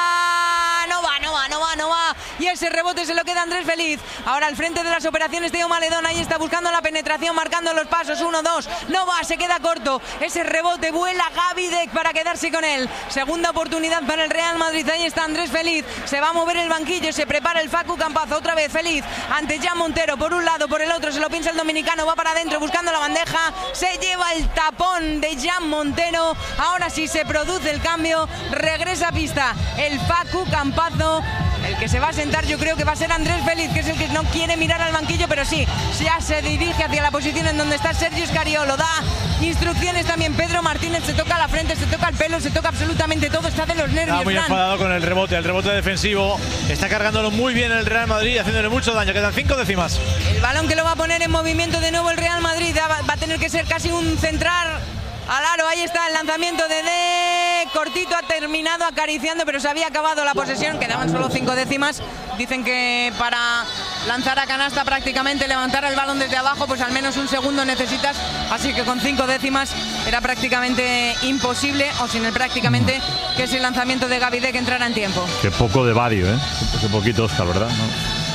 No va, no va, no va, no va. Y ese rebote se lo queda Andrés Feliz. Ahora al frente de las operaciones Teo Maledón. Ahí está buscando la penetración, marcando los pasos. Uno, dos. No va, se queda corto. Ese rebote vuela Gaby Deck para quedarse con él. Segunda oportunidad para el Real Madrid. Ahí está Andrés Feliz. Se va a mover el banquillo. Se prepara el Facu Campazo. Otra vez Feliz ante Jan Montero. Por un lado, por el otro. Se lo piensa el dominicano. Va para adentro buscando la bandeja. Se lleva el tapón de Jan Montero. Ahora sí se produce el cambio. Regresa a pista el Facu Campazo. El que se va a sentar yo creo que va a ser Andrés Feliz, que es el que no quiere mirar al banquillo, pero sí, ya se dirige hacia la posición en donde está Sergio Escariolo. Da instrucciones también Pedro Martínez, se toca la frente, se toca el pelo, se toca absolutamente todo, está de los nervios.
Está muy
Fran.
enfadado con el rebote, el rebote defensivo. Está cargándolo muy bien el Real Madrid, haciéndole mucho daño. Quedan cinco décimas.
El balón que lo va a poner en movimiento de nuevo el Real Madrid, va, va a tener que ser casi un centrar al aro. Ahí está el lanzamiento de D. Cortito, ha terminado acariciando, pero se había acabado la posesión. Quedaban solo cinco décimas. Dicen que para lanzar a canasta prácticamente, levantar el balón desde abajo, pues al menos un segundo necesitas. Así que con cinco décimas era prácticamente imposible, o sin el prácticamente, que ese lanzamiento de Gaby Deck entrara en tiempo.
Qué poco de Badio, ¿eh? Qué poquito, Oscar, ¿verdad? No.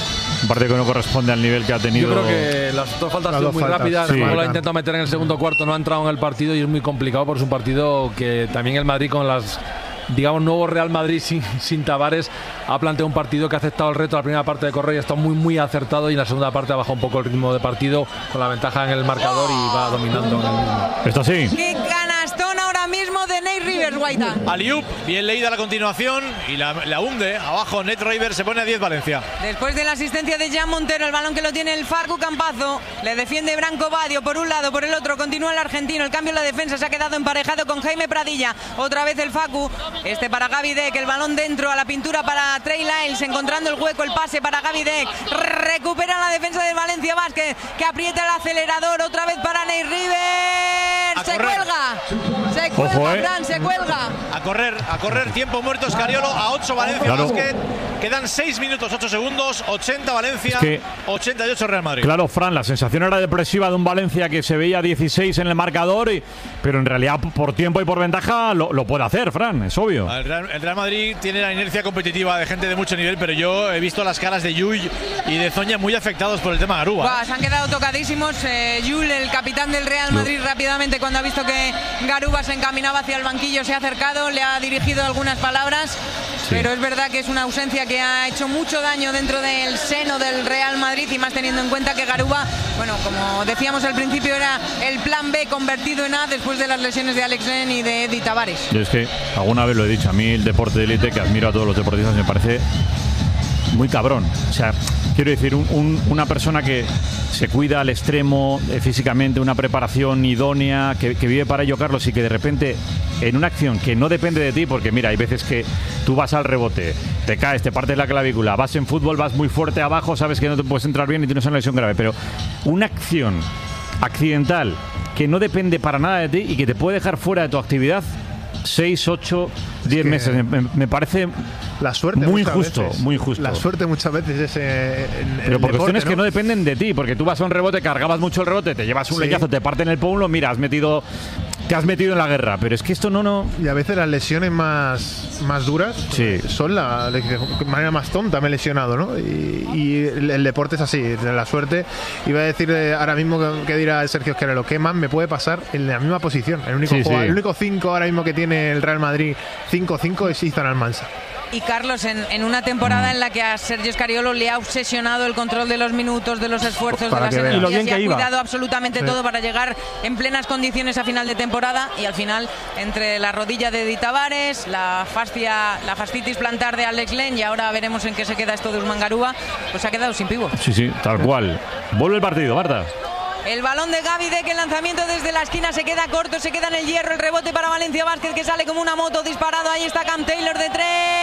Un partido que no corresponde al nivel que ha tenido.
Yo creo que las dos faltas han sido muy
faltas.
rápidas.
Sí.
Luego la intentado meter en el segundo cuarto, no ha entrado en el partido y es muy complicado porque es un partido que también el Madrid con las, digamos, nuevo Real Madrid sin, sin Tavares ha planteado un partido que ha aceptado el reto. La primera parte de correr y ha estado muy muy acertado, y en la segunda parte ha bajado un poco el ritmo de partido con la ventaja en el marcador y va dominando en el mismo.
Esto sí.
¡Qué canastón ahora mismo de Nate Rivers, Guaita!
Aliup, bien leída la continuación y la, la hunde. Abajo Nate Rivers, se pone a diez Valencia.
Después de la asistencia de Jan Montero, el balón que lo tiene el Facu Campazo, le defiende Branco Badio por un lado, por el otro continúa el argentino. El cambio en la defensa se ha quedado emparejado con Jaime Pradilla. Otra vez el Facu, este para Gaby Deck, el balón dentro a la pintura para Trey Lyles, encontrando el hueco, el pase para Gaby Deck. Recupera la defensa del Valencia Basket, que aprieta el acelerador otra vez para Nate Rivers.
A
Se
correr.
cuelga, se cuelga,
Ojo, eh.
Fran, se cuelga.
A correr, a correr, tiempo muerto Escariolo, a ocho Valencia
Claro.
Basket. Quedan seis minutos, ocho segundos, ochenta Valencia,
Es que-
ochenta y ocho Real Madrid.
Claro, Fran, la sensación era depresiva de un Valencia que se veía dieciséis en el marcador, y, pero en realidad por tiempo y por ventaja lo, lo puede hacer, Fran, es obvio.
El Real, el Real Madrid tiene la inercia competitiva de gente de mucho nivel, pero yo he visto las caras de Yuy y de Zoña muy afectados por el tema Garuba.
Buah, se han quedado tocadísimos. Eh, Yul, el capitán del Real Madrid, rápidamente cuando ha visto que Garuba se encaminaba hacia el banquillo, se ha acercado, le ha dirigido algunas palabras, pero es verdad que es una ausencia que ha hecho mucho daño dentro del seno del Real Madrid, y más teniendo en cuenta que Garuba, bueno, como decíamos al principio, era el plan B convertido en A después de las lesiones de Alex Len y de Eddie Tavares.
Yo es que alguna vez lo he dicho, a mí el deporte de élite, que admiro a todos los deportistas, me parece muy cabrón. O sea, quiero decir, un- un- una persona que se cuida al extremo eh, físicamente, una preparación idónea, que, que vive para ello, Carlos, y que de repente en una acción que no depende de ti, porque mira, hay veces que tú vas al rebote, te caes, te partes la clavícula, vas en fútbol, vas muy fuerte abajo, sabes que no te puedes entrar bien y tienes una lesión grave, pero una acción accidental que no depende para nada de ti y que te puede dejar fuera de tu actividad seis, ocho, diez
que-
meses. Me, me parece
La suerte
muy
muchas
injusto,
veces.
muy injusto.
La suerte muchas veces es eh, en, en
Pero
el
por
deporte,
cuestiones
¿no?
que no dependen de ti, porque tú vas a un rebote, cargabas mucho el rebote, te llevas un
Sí.
leñazo, te parten el pómulo, mira, has metido, te has metido en la guerra. Pero es que esto no, no.
Y a veces las lesiones más, más duras
Sí.
son la de qué manera más tonta me he lesionado, ¿no? Y, y el, el deporte es así, de la suerte. Iba a decir eh, ahora mismo que, que dirá Sergio Esquerero, ¿qué más me puede pasar en la misma posición? El único
Sí,
jugador-
sí.
el único cinco ahora mismo que tiene el Real Madrid, cinco cinco, es Ethan Almansa.
Y Carlos, en, en una temporada en la que a Sergio Scariolo le ha obsesionado el control de los minutos, de los esfuerzos,
Para
de
que
las
veas.
Y lo
energías,
bien
y
que
ha
iba.
cuidado absolutamente
Sí.
todo para llegar en plenas condiciones a final de temporada, y al final, entre la rodilla de Eddie Tavares, la fascia, la fascitis plantar de Alex Len, y ahora veremos en qué se queda esto de Usman Garuba, pues se ha quedado sin pívot.
Sí, sí, tal cual. Vuelve el partido, Marta.
El balón de Gaby Deck, el lanzamiento desde la esquina se queda corto, se queda en el hierro, el rebote para Valencia Basket, que sale como una moto disparado. Ahí está Cam Taylor de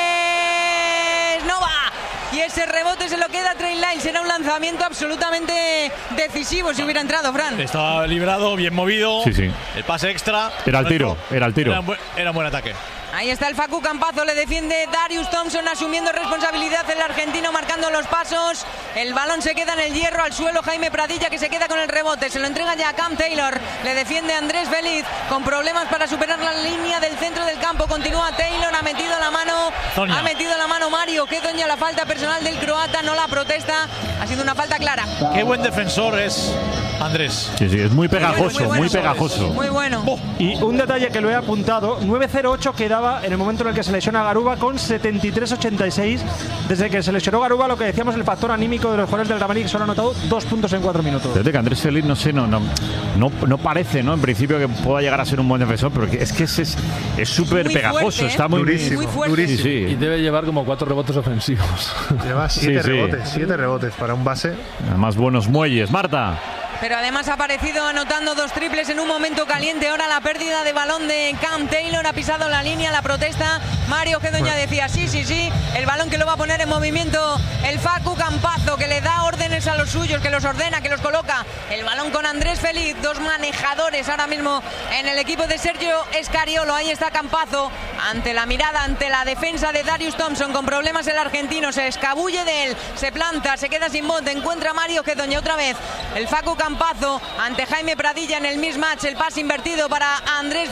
tres, no va. Y ese rebote se lo queda Trey Lyles. Era un lanzamiento absolutamente decisivo si hubiera entrado, Fran.
Estaba librado, bien movido.
Sí, sí.
El pase extra.
Era el tiro, era el tiro.
Era un buen, era un buen ataque.
Ahí está el Facu Campazo, le defiende Darius Thompson, asumiendo responsabilidad el argentino, marcando los pasos. El balón se queda en el hierro, al suelo Jaime Pradilla, que se queda con el rebote. Se lo entrega ya a Cam Taylor, le defiende Andrés Feliz, con problemas para superar la línea del centro del campo. Continúa Taylor, ha metido la mano,
Zoña.
ha metido la mano Mario, que doña la falta personal del croata, no la protesta, ha sido una falta clara.
Qué buen defensor es Andrés.
Sí, sí, es muy
Muy bueno,
pegajoso,
muy
muy,
bueno.
pegajoso.
Muy bueno.
Oh,
Y un detalle que lo he apuntado, nueve cero ocho quedaba en el momento en el que se lesiona Garuba, con setenta y tres ochenta y seis. Desde que se lesionó Garuba, lo que decíamos, el factor anímico de los jugadores del Real Madrid, solo ha anotado dos puntos en cuatro minutos.
Fíjate que Andrés Feliz, no sé, no, no, no, no parece, ¿no? En principio que pueda llegar a ser un buen defensor, pero que es que es es es súper
Muy
pegajoso,
fuerte, ¿eh?
está muy
Durísimo,
Muy fuerte.
Sí,
durísimo.
Y
sí.
debe llevar como cuatro rebotes ofensivos.
Lleva siete
Sí, sí.
rebotes, siete rebotes para un base.
Además, buenos muelles. Marta.
Pero además ha aparecido anotando dos triples en un momento caliente. Ahora la pérdida de balón de Cam Taylor, ha pisado la línea, la protesta. Mario Gedoña decía sí, sí, sí. El balón que lo va a poner en movimiento el Facu Campazo, que le da órdenes a los suyos, que los ordena, que los coloca. El balón con Andrés Feliz, dos manejadores ahora mismo en el equipo de Sergio Scariolo. Ahí está Campazo, ante la mirada, ante la defensa de Darius Thompson, con problemas el argentino, se escabulle de él, se planta, se queda sin bote, encuentra a Mario Gedoña otra vez. El Facu Campazo ante Jaime Pradilla en el mismatch, el pase invertido para Andrés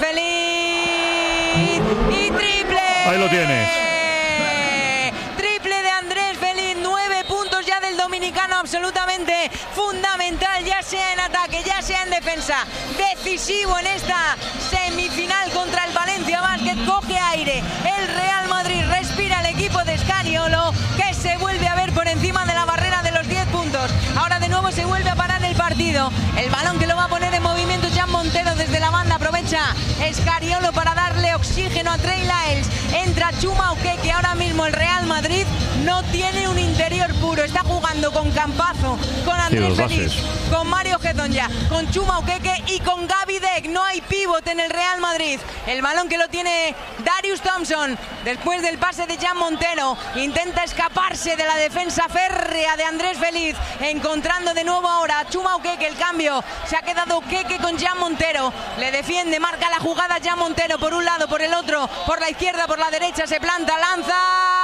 Feliz y triple.
Ahí lo tienes.
Triple de Andrés Feliz, nueve puntos ya del dominicano absolutamente fundamental, ya sea en ataque, ya sea en defensa, decisivo en esta semifinal contra el Valencia Basket. Coge aire el Real Madrid, respira el equipo de Scariolo, que se vuelve a ver por encima de la barrera de los diez puntos. Ahora de nuevo se vuelve a parar el partido. El balón que lo va a poner en movimiento Jan Montero desde la banda, aprovecha Scariolo para darle oxígeno a Trey Lyles. Entra Chuma Okeke. Ahora mismo el Real Madrid no tiene un interior puro, está jugando con Campazzo, con Andrés Feliz, con Mario Hezonja, con Chuma Okeke y con Gaby Deck. No hay pivote en el Real Madrid. El balón que lo tiene Darius Thompson después del pase de Jan Montero, intenta escaparse de la defensa férrea de Andrés Feliz, encontrando de nuevo ahora a Chuma Okeke. El cambio, se ha quedado Okeke con Jan Montero, le defiende, marca la jugada Jan Montero por un lado, por el otro, por la izquierda, por la derecha, se planta, lanza.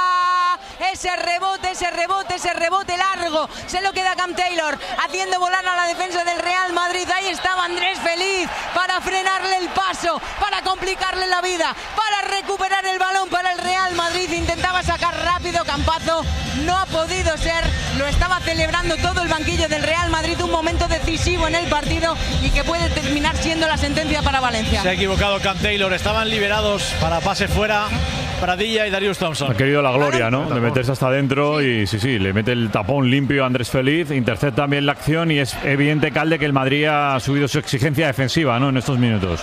Ese rebote, ese rebote, ese rebote largo, se lo queda Cam Taylor, haciendo volar a la defensa del Real Madrid. Ahí estaba Andrés Feliz para frenarle el paso, para complicarle la vida, para recuperar el balón para el Real Madrid. Intentaba sacar rápido Campazzo, no ha podido ser. Lo estaba celebrando todo el banquillo del Real Madrid, un momento decisivo en el partido y que puede terminar siendo la sentencia para Valencia.
Se ha equivocado Cam Taylor, estaban liberados para pase fuera Pradilla y Darius Thompson.
Ha querido la gloria, ¿no? De meterse hasta adentro y sí, sí, le mete el tapón limpio a Andrés Feliz, intercepta bien la acción y es evidente, Calde, que el Madrid ha subido su exigencia defensiva, ¿no? En estos minutos.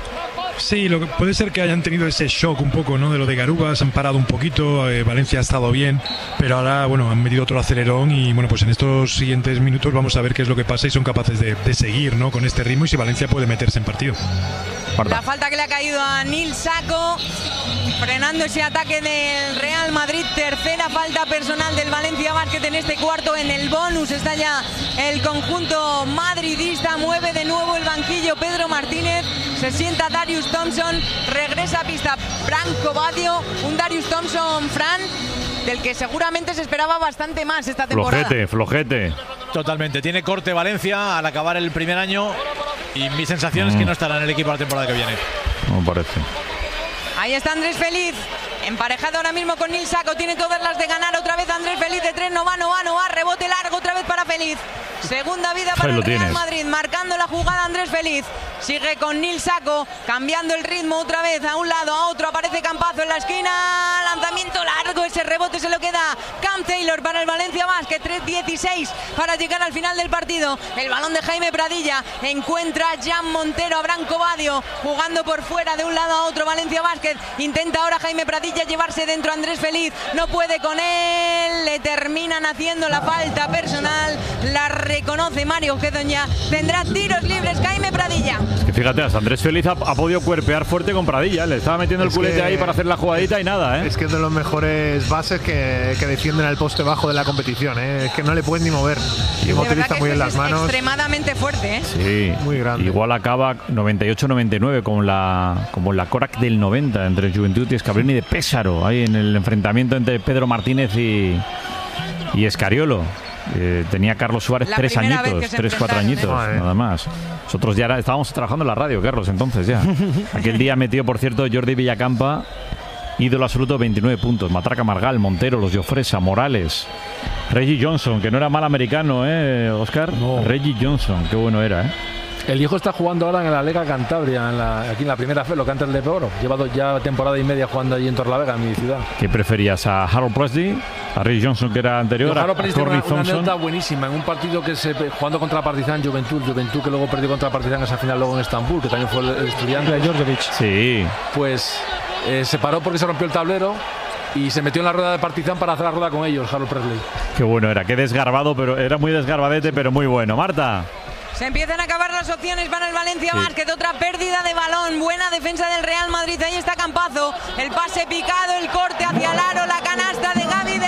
Sí, lo que puede ser que hayan tenido ese shock un poco, ¿no? De lo de Garuba, se han parado un poquito, eh, Valencia ha estado bien, pero ahora, bueno, han metido otro acelerón y, bueno, pues en estos siguientes minutos vamos a ver qué es lo que pasa y son capaces de, de seguir, ¿no? Con este ritmo y si Valencia puede meterse en partido.
La falta que le ha caído a Nil Sacco, frenando ese ataque del Real Madrid. Tercera falta personal del Valencia Basket en este cuarto. En el bonus está ya el conjunto madridista. Mueve de nuevo el banquillo Pedro Martínez. Se sienta Darius Thompson. Regresa a pista Branko Badio. Un Darius Thompson, Fran, del que seguramente se esperaba bastante más esta temporada.
Flojete, flojete.
Totalmente. Tiene corte Valencia al acabar el primer año. Y mi sensación mm. es que no estará en el equipo la temporada que viene.
No parece.
Ahí está Andrés Feliz, emparejado ahora mismo con Nil Sacco. Tiene todas las de ganar. Otra vez Andrés Feliz de tres. No va, no va, no va. Rebote largo otra vez para Feliz. Segunda vida para el Real Madrid. Marcando la jugada Andrés Feliz. Sigue con Nil Sacco, cambiando el ritmo otra vez a un lado, a otro. Aparece Campazzo en la esquina. Lanzamiento largo. Ese rebote se lo queda Cam Taylor para el Valencia Basket. tres dieciséis para llegar al final del partido. El balón de Jaime Pradilla. Encuentra Jan Montero a Branko Badio. Jugando por fuera de un lado a otro Valencia Basket. Intenta ahora Jaime Pradilla llevarse dentro a Andrés Feliz. No puede con él. Le terminan haciendo la falta personal. La reconoce Mario Hezonja. Tendrá tiros libres Jaime Pradilla.
Es que fíjate, hasta Andrés Feliz ha, ha podido cuerpear fuerte con Pradilla. Le estaba metiendo el es culete ahí para hacer la jugadita y nada, ¿eh?
Es que es de los mejores bases que, que defienden al poste bajo de la competición, ¿eh? Es que no le pueden ni mover. Y utiliza muy bien las manos.
Extremadamente fuerte, ¿eh?
Sí,
muy grande.
Igual acaba noventa y ocho noventa y nueve como la, como la Korak del noventa entre Juventud y Escabrioni de Pésaro, ahí en el enfrentamiento entre Pedro Martínez y, y Scariolo. Eh, tenía Carlos Suárez la tres añitos, tres, cuatro añitos, ¿eh? Nada más. Nosotros ya era, estábamos trabajando en la radio, Carlos, entonces ya. Aquel día metió, por cierto, Jordi Villacampa, ídolo absoluto, veintinueve puntos. Matraca Margal, Montero, Los Llofresa, Morales, Reggie Johnson, que no era mal americano, ¿eh, Oscar? No. Reggie Johnson, qué bueno era, ¿eh?
El hijo está jugando ahora en la Lega Cantabria, en la, aquí en la primera fe, lo que antes de Oro. Llevado ya temporada y media jugando allí en Torlavega, en mi ciudad.
¿Qué preferías? ¿A Harold Presley? ¿A Ray Johnson, que era anterior?
Yo, Harold
a
Presley una, una anécdota buenísima. En un partido que se jugando contra Partizan, Juventud, Juventud que luego perdió contra Partizan esa final luego en Estambul, que también fue el, el estudiante de Djordjevic.
Sí.
Pues eh, se paró porque se rompió el tablero y se metió en la rueda de Partizan para hacer la rueda con ellos, Harold Presley.
Qué bueno era, qué desgarbado, pero era muy desgarbadete, pero muy bueno. Marta.
Se empiezan a acabar las opciones para el Valencia sí. Basket. Otra pérdida de balón. Buena defensa del Real Madrid. Ahí está Campazzo. El pase picado, el corte hacia el aro, la canasta de Gaby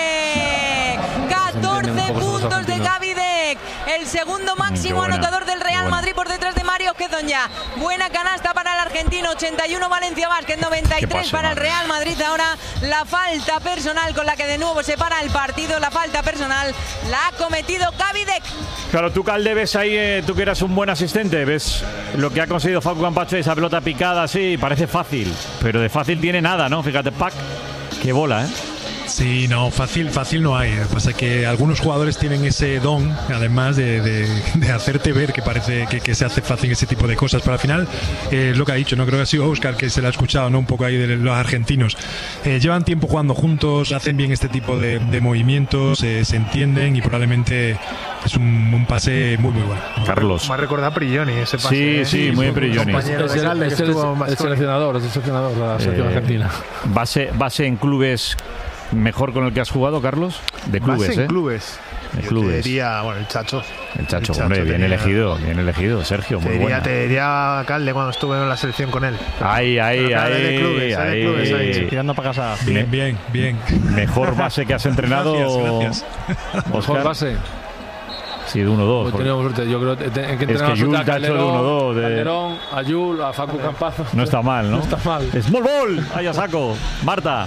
Deck. catorce puntos de Gaby Deck. El segundo máximo anotador del Real Madrid por detrás de Mario Hezonja. Buena canasta para el argentino. ochenta y uno Valencia Basket, noventa y tres para el Real Madrid. Ahora la falta personal con la que de nuevo se para el partido. La falta personal la ha cometido Gaby Deck.
Claro, tú, Calde, ves ahí, eh, tú que eras un buen asistente, ves lo que ha conseguido Facu Campacho, esa pelota picada así, parece fácil, pero de fácil tiene nada, ¿no? Fíjate, Pac, qué bola, ¿eh?
Sí, no, fácil, fácil no hay. Lo que pasa es que algunos jugadores tienen ese don, además de, de, de hacerte ver que parece que, que se hace fácil ese tipo de cosas. Pero al final, eh, es lo que ha dicho, no creo que ha sido Óscar que se lo ha escuchado, ¿no? Un poco ahí de los argentinos. Eh, llevan tiempo jugando juntos, hacen bien este tipo de, de movimientos, eh, se entienden y probablemente es un, un pase muy, muy bueno.
Carlos.
Me ha recordado a Prigioni ese pase.
Sí,
¿eh?
sí, muy Prigioni.
Es el, es el, es el, el seleccionador, es el seleccionador de la selección
eh,
argentina.
Base, base en clubes mejor con el que has jugado, Carlos. De clubes,
Base en
¿eh?
clubes.
De
Yo
clubes.
te diría, bueno, el Chacho.
El Chacho,
El Chacho
hombre, bien
tenía-
elegido, bien elegido, Sergio,
Te
muy
diría,
buena.
te diría Calde cuando estuve en la selección con él.
Ahí, ahí,
Pero claro,
ahí,
es de clubes, es de
ahí.
clubes, ahí.
Tirando para casa.
Bien, bien, bien.
Mejor base que has entrenado,
Gracias,
Mejor
Óscar.
base.
Sí, de uno dos.
Pues tenemos suerte. Yo creo que te- hay que
Es
entrenar
que
suerte
Yul
a
te ha hecho de
Calderón,
uno dos, de-
Calderón, a Yul, a Facu Campazo.
No está mal, ¿no?
No está mal.
Small ball, ahí a saco. Marta.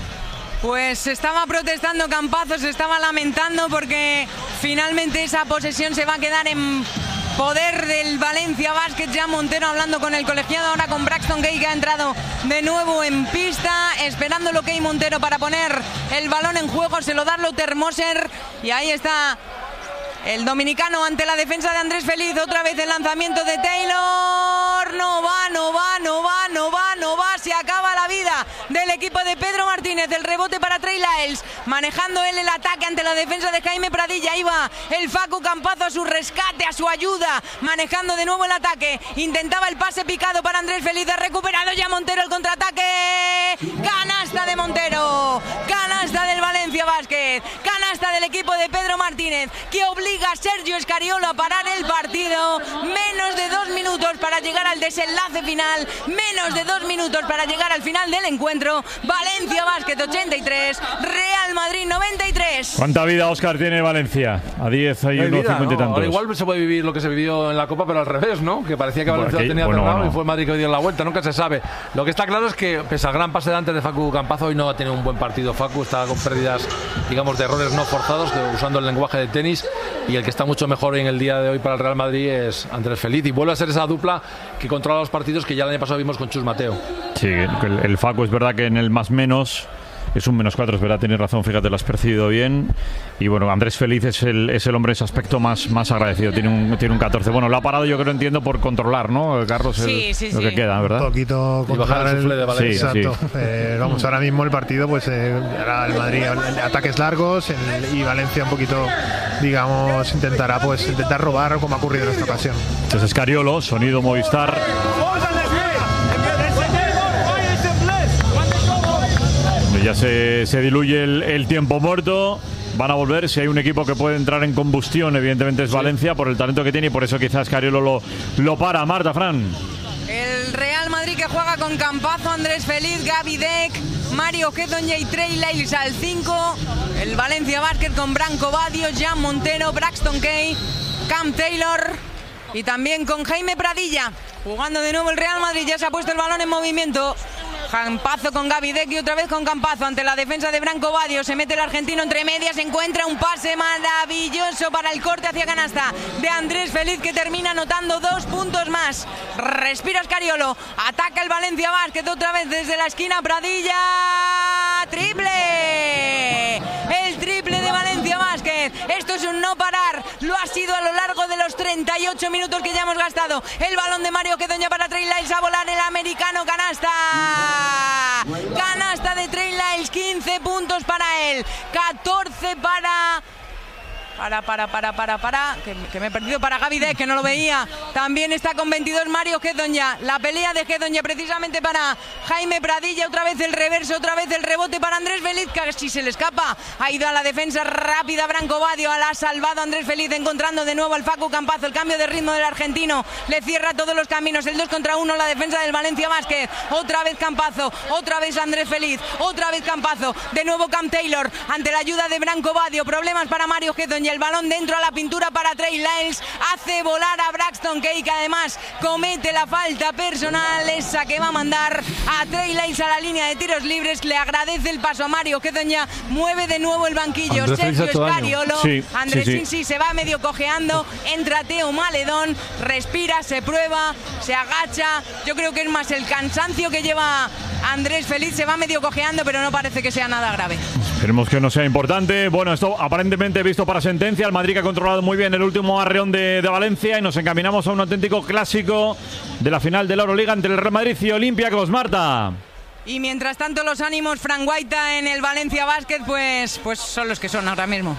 Pues estaba protestando Campazo, se estaba lamentando porque finalmente esa posesión se va a quedar en poder del Valencia Basket. Ya Montero hablando con el colegiado, ahora con Braxton Gay, que ha entrado de nuevo en pista, esperando lo que hay Montero para poner el balón en juego. Se lo da Lothar Moser y ahí está el dominicano ante la defensa de Andrés Feliz. Otra vez el lanzamiento de Taylor. No va, no va, no va, no va, no va. Se acaba la vida del equipo de Pedro Martínez. El rebote para Trey Lyles. Manejando él el ataque ante la defensa de Jaime Pradilla. Ahí va el Facu Campazo a su rescate, a su ayuda. Manejando de nuevo el ataque. Intentaba el pase picado para Andrés Feliz. Ha recuperado ya Montero el contraataque. Canasta de Montero. Canasta del Valencia Basket. Canasta del equipo de Pedro Martínez, que obliga a Sergio Scariolo a parar el partido. Menos de dos minutos para llegar al desenlace final. Menos de dos minutos para llegar al final del encuentro. Valencia Basket ochenta y tres, Real Madrid noventa y tres.
¿Cuánta vida, Óscar, tiene Valencia? A diez hay
No hay
unos
vida,
cincuenta y
¿no?
tantos.
Ahora igual se puede vivir lo que se vivió en la Copa, pero al revés, ¿no? Que parecía que
Bueno,
Valencia
aquí-
lo tenía
bueno,
cerrado
bueno.
y fue Madrid que dio la vuelta. Nunca se sabe. Lo que está claro es que, pese al gran pase de antes de Facu Campazo, hoy no ha tenido un buen partido. Facu está con pérdidas, digamos, de errores no forzados, que, usando el lenguaje de tenis. Y el que está mucho mejor en el día de hoy para el Real Madrid es Andrés Feliz. Y vuelve a ser esa dupla que controla los partidos que ya el año pasado vimos con Chus Mateo.
Sí, el, el Facu es verdad que en el más menos es un menos cuatro, es verdad, tienes razón, fíjate, lo has percibido bien. Y bueno, Andrés Feliz es el, es el hombre en ese aspecto más, más agradecido, tiene un, tiene un catorce. Bueno, lo ha parado, yo creo, entiendo, por controlar, ¿no, Carlos? El,
Sí, sí,
lo
sí.
que queda,
Un
¿verdad?
poquito
Y bajar el suflé de Valencia.
Sí,
Exacto. Eh, vamos, ahora mismo el partido, pues eh, era el Madrid ataques largos el- y Valencia un poquito, digamos, intentará pues intentar robar como ha ocurrido en esta ocasión.
Entonces, Scariolo, sonido Movistar. Ya se, se diluye el, el tiempo muerto. Van a volver. Si hay un equipo que puede entrar en combustión, evidentemente es Valencia, por el talento que tiene, y por eso quizás Scariolo lo, lo para. Marta, Fran.
El Real Madrid que juega con Campazo, Andrés Feliz, Gaby Deck, Mario Gedonja y Trey Lyles al cinco. El Valencia Basket con Branco Badio, Jan Montero, Braxton Kay, Cam Taylor y también con Jaime Pradilla. Jugando de nuevo el Real Madrid, ya se ha puesto el balón en movimiento. Campazo con Gaby Deck y otra vez con Campazo ante la defensa de Branco Badio. Se mete el argentino entre medias, encuentra un pase maravilloso para el corte hacia canasta de Andrés Feliz, que termina anotando dos puntos más. Respira Scariolo, ataca el Valencia Basket otra vez desde la esquina. Pradilla, triple, el triple de Valencia Basket. Esto es un no parar, lo ha sido a lo largo de los treinta y ocho minutos que ya hemos gastado. El balón de Mario Gedonja para Trey Lyles, a volar el americano, canasta. Canasta de Trey Lyles, quince puntos para él, catorce para... Para, para, para, para, para, que, que me he perdido para Gaby Deck, que no lo veía. También está con veintidós Mario Gedonja. La pelea de Gedonja precisamente para Jaime Pradilla. Otra vez el reverso, otra vez el rebote para Andrés Feliz, que si se le escapa. Ha ido a la defensa rápida Branco Badio. La ha salvado Andrés Feliz, encontrando de nuevo al Facu Campazo. El cambio de ritmo del argentino le cierra todos los caminos. El dos contra uno, la defensa del Valencia Basket. Otra vez Campazo, otra vez Andrés Feliz, otra vez Campazo. De nuevo Cam Taylor ante la ayuda de Branco Badio. Problemas para Mario Gedonja. El balón dentro a la pintura para Trey Lyles. Hace volar a Braxton Kay, que además comete la falta personal, esa que va a mandar a Trey Lyles a la línea de tiros libres. Le agradece el paso a Mario Gedonja. Mueve de nuevo el banquillo
Andrés Feliz ha
Sergio
hecho daño.
Scariolo.
Sí,
Andrés
sí,
sí,
sí.
sí, se va medio cojeando. Entra Teo Maledón. Respira, se prueba, se agacha. Yo creo que es más el cansancio que lleva Andrés Feliz. Se va medio cojeando, pero no parece que sea nada grave.
Esperemos que no sea importante. Bueno, esto aparentemente visto para sentencia. El Madrid que ha controlado muy bien el último arreón de, de Valencia y nos encaminamos a un auténtico clásico de la final de la Euroliga entre el Real Madrid y Olympiacos. Marta.
Y mientras tanto los ánimos, Fran Guaita en el Valencia Basket, pues, pues son los que son ahora mismo.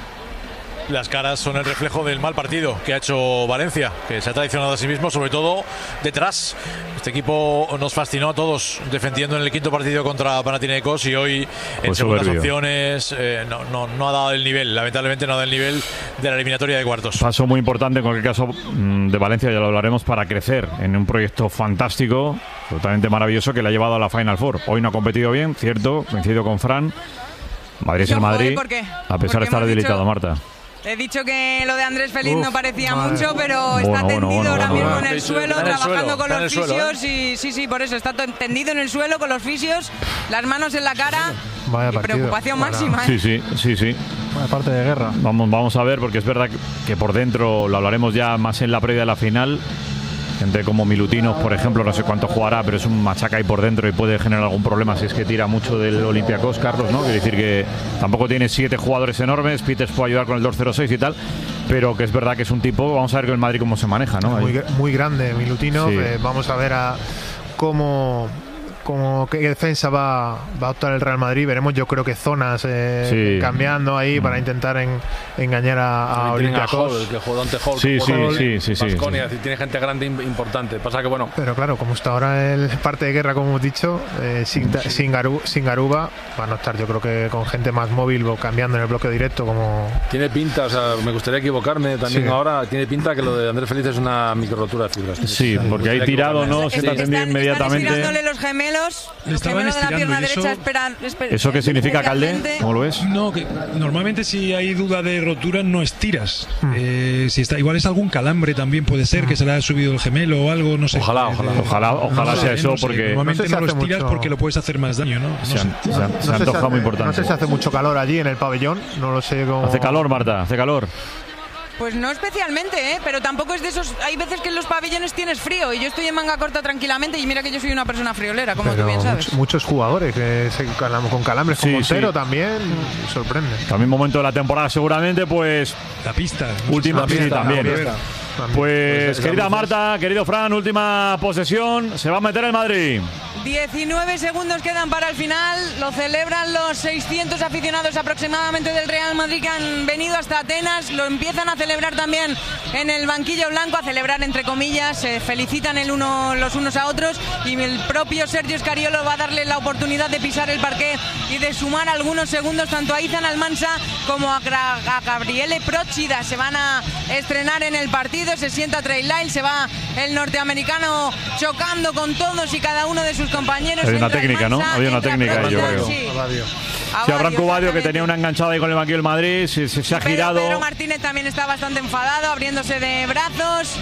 Las caras son el reflejo del mal partido que ha hecho Valencia, que se ha traicionado a sí mismo, sobre todo detrás. Este equipo nos fascinó a todos defendiendo en el quinto partido contra Panathinaikos y hoy en
Pues
segundas
soberbio.
opciones eh, no, no, no ha dado el nivel, lamentablemente no ha dado el nivel de la eliminatoria de cuartos.
Paso muy importante en cualquier caso mm, de Valencia, ya lo hablaremos, para crecer en un proyecto fantástico, totalmente maravilloso, que le ha llevado a la Final Four. Hoy no ha competido bien, cierto, coincido con Fran. Madrid es el
Ojo, ¿eh?
Madrid,
¿Por qué?
a pesar
Porque
de estar
hemos
debilitado,
dicho-
Marta.
He dicho que lo de Andrés Feliz
Uf,
no parecía
madre.
mucho, pero
Bueno,
está
bueno,
tendido
bueno,
ahora
bueno,
mismo
bueno.
en el
Sí,
suelo,
está en el
trabajando
suelo,
con
está en
los
el suelo,
fisios y sí, sí, por eso está to- tendido en el suelo con los fisios, las manos en la cara
Vaya
y
partido.
preocupación
Para-
máxima. ¿eh?
Sí, sí, sí, sí.
Aparte de guerra.
Vamos, vamos a ver, porque es verdad que, que por dentro, lo hablaremos ya más en la previa de la final. Gente como Milutinos, por ejemplo, no sé cuánto jugará, pero es un machaca ahí por dentro y puede generar algún problema si es que tira mucho del Olympiacos, Carlos, ¿no? Quiere decir que tampoco tiene siete jugadores enormes, Peters puede ayudar con el dos cero seis y tal, pero que es verdad que es un tipo, vamos a ver con el Madrid cómo se maneja, ¿no?
Muy,
Ahí.
gr- muy grande Milutinov.
Sí.
Eh, vamos a ver a cómo, cómo qué defensa va, va a optar el Real Madrid. Veremos, yo creo que zonas eh,
Sí.
cambiando ahí para intentar en- engañar a, a
También tienen a
Olympiacos.
Hall, que jugó ante Hall.
Sí,
que
sí,
jugó
sí,
en
sí, sí,
Baskonia,
sí.
es decir, tiene gente grande im- importante. Pasa que, bueno,
Pero claro, como está ahora el parte de guerra, como hemos dicho, eh, sin, ta- sin, Garu- sin Garuba, van a estar yo creo que con gente más móvil o cambiando en el bloque directo como...
tiene pinta, o sea, me gustaría equivocarme también
Sí.
ahora. Tiene pinta que lo de Andrés Feliz es una micro rotura de fibras.
Sí, porque ahí tirado, ¿no? Se
Están-
está tendido
están
inmediatamente.
estirándole los gemelos, el
Estaban
gemelo de la
estirando,
pierna
y
derecha
eso-
esperan, espe-
¿Eso qué significa, Calde?
especialmente-
¿Cómo lo ves?
No, que normalmente si hay duda de rotura no estiras. Eh, si está, igual es algún calambre también puede ser que se le haya subido el gemelo o algo, no sé.
Ojalá,
Eh,
ojalá.
eh,
Ojalá, ojalá
no sé,
sea eso,
no sé.
porque
Normalmente
No sé si
no, lo
hace
estiras
mucho-
porque lo puedes hacer más daño, ¿no? No
se,
sé.
an- se an- se
No sé, si
antoja
hace,
muy importante.
no sé si hace mucho calor allí en el pabellón, no lo sé cómo...
Hace calor, Marta, hace calor.
Pues no especialmente, ¿eh? Pero tampoco es de esos... Hay veces que en los pabellones tienes frío y yo estoy en manga corta tranquilamente y mira que yo soy una persona friolera, como
Pero
tú bien sabes.
muchos, muchos jugadores que se calam- con calambres,
Sí,
con Montero
sí.
también, sorprende.
También momento de la temporada seguramente, pues
La pista.
última,
La
sí,
pista,
también.
la pista.
También.
Pues
Pues,
querida
esa
Marta, querido Fran, última posesión, se va a meter el Madrid.
diecinueve segundos quedan para el final. Lo celebran los seiscientos aficionados aproximadamente del Real Madrid que han venido hasta Atenas. Lo empiezan a celebrar también en el banquillo blanco, a celebrar entre comillas. Se felicitan el uno, los unos a otros. Y el propio Sergio Scariolo va a darle la oportunidad de pisar el parqué y de sumar algunos segundos tanto a Izan Almansa como a, Gra- a Gabriele Procida. Se van a estrenar en el partido. Se sienta Trey Lyles, se va el norteamericano chocando con todos y cada uno de sus compañeros.
Hay una
Entra
técnica, ¿no?
Almansa,
Había una
entra
técnica,
Procida,
yo creo.
sí.
Abadio.
Sí,
Abadio,
Abraham Cubadio, que
exactamente.
tenía una enganchada ahí con el banquillo del Madrid, se, se- se ha
Pedro-
girado.
Pedro Martínez también está bastante enfadado, abriéndose de brazos.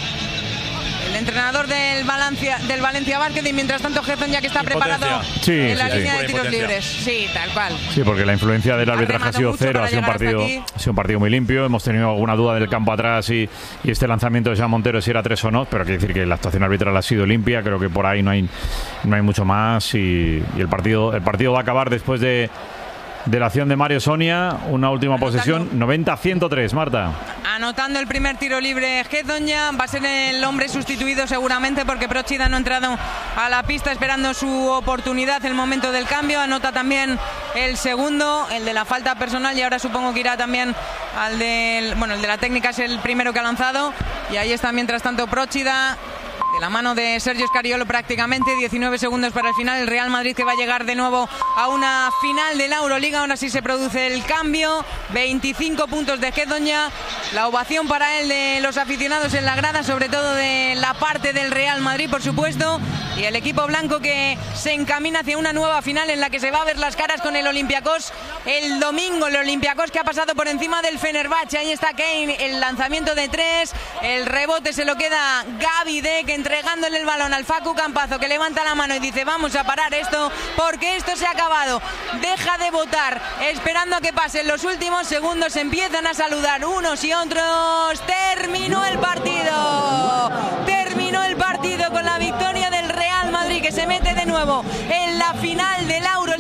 El entrenador del Valencia, del Valencia Basket, y mientras tanto Gerson ya que está
Impotencia.
preparado
Sí,
en la
sí, sí.
línea de
Pura
tiros
impotencia.
libres. Sí, tal cual.
Sí, porque la influencia del arbitraje ha
remado
sido
mucho
cero,
para
ha sido un
llegar hasta
partido,
aquí.
ha sido un partido muy limpio. Hemos tenido alguna duda del campo atrás y, y este lanzamiento de Jean Montero si era tres o no, pero quiere decir que la actuación arbitral ha sido limpia. Creo que por ahí no hay, no hay mucho más y, y el partido, el partido va a acabar después de, de la acción de Mario Sonia. Una última
Anotando.
posesión, noventa a ciento tres, Marta.
Anotando el primer tiro libre Gedonja, va a ser el hombre sustituido seguramente porque Procida no ha entrado a la pista esperando su oportunidad, el momento del cambio. Anota también el segundo, el de la falta personal, y ahora supongo que irá también al del... Bueno, el de la técnica es el primero que ha lanzado y ahí está mientras tanto Procida. De la mano de Sergio Scariolo prácticamente, diecinueve segundos para el final. El Real Madrid que va a llegar de nuevo a una final de la Euroliga. Ahora sí se produce el cambio. veinticinco puntos de Gedonja. La ovación para él de los aficionados en la grada, sobre todo de la parte del Real Madrid, por supuesto. Y el equipo blanco que se encamina hacia una nueva final en la que se va a ver las caras con el Olympiacos el domingo. El Olympiacos que ha pasado por encima del Fenerbahce. Ahí está Kane, el lanzamiento de tres. El rebote se lo queda Gaby Deck, entregándole el balón al Facu Campazo, que levanta la mano y dice vamos a parar esto porque esto se ha acabado. Deja de votar esperando a que pasen los últimos segundos. Empiezan a saludar unos y otros. Terminó el partido. Terminó el partido con la victoria del Real Madrid, que se mete de nuevo en la final de la Euroliga, que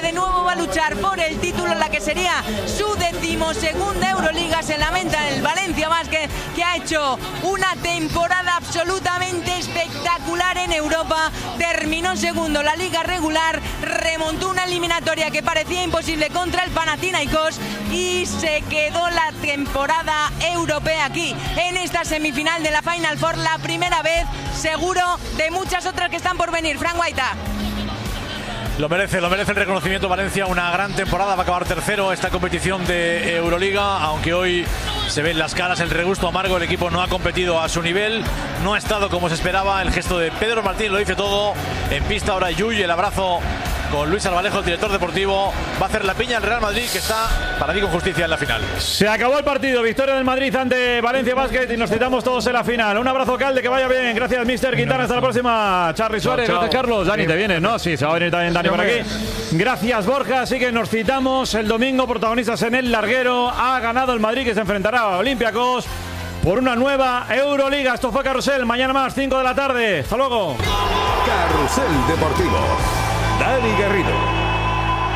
de nuevo va a luchar por el título, la que sería su decimosegunda Euroliga. Se lamenta el Valencia Basket, que ha hecho una temporada absolutamente espectacular en Europa. Terminó segundo la liga regular, remontó una eliminatoria que parecía imposible contra el Panathinaikos y se quedó la temporada europea aquí en esta semifinal de la Final Four, la primera vez seguro de muchas otras que están por venir. Fran Guaita.
Lo merece, lo merece el reconocimiento Valencia, una gran temporada, va a acabar tercero esta competición de Euroliga, aunque hoy se ven las caras, el regusto amargo, el equipo no ha competido a su nivel, no ha estado como se esperaba, el gesto de Pedro Martín lo dice todo, en pista ahora Yuy, el abrazo con Luis Arbalejo, el director deportivo, va a hacer la piña al Real Madrid, que está para mí con justicia en la final.
Se acabó el partido, victoria del Madrid ante Valencia Basket y nos citamos todos en la final. Un abrazo, Calde, que vaya bien, gracias mister Quintana, hasta la próxima. Charly Suárez, chao, chao. Gracias Carlos, Dani, te vienes, ¿no? Sí, se va a venir también Dani por aquí. Gracias Borja, así que nos citamos el domingo, protagonistas en el larguero. Ha ganado el Madrid, que se enfrentará a Olympiacos por una nueva Euroliga. Esto fue Carrusel, mañana más, cinco de la tarde. Hasta luego.
Carrusel Deportivo. Dani Garrido.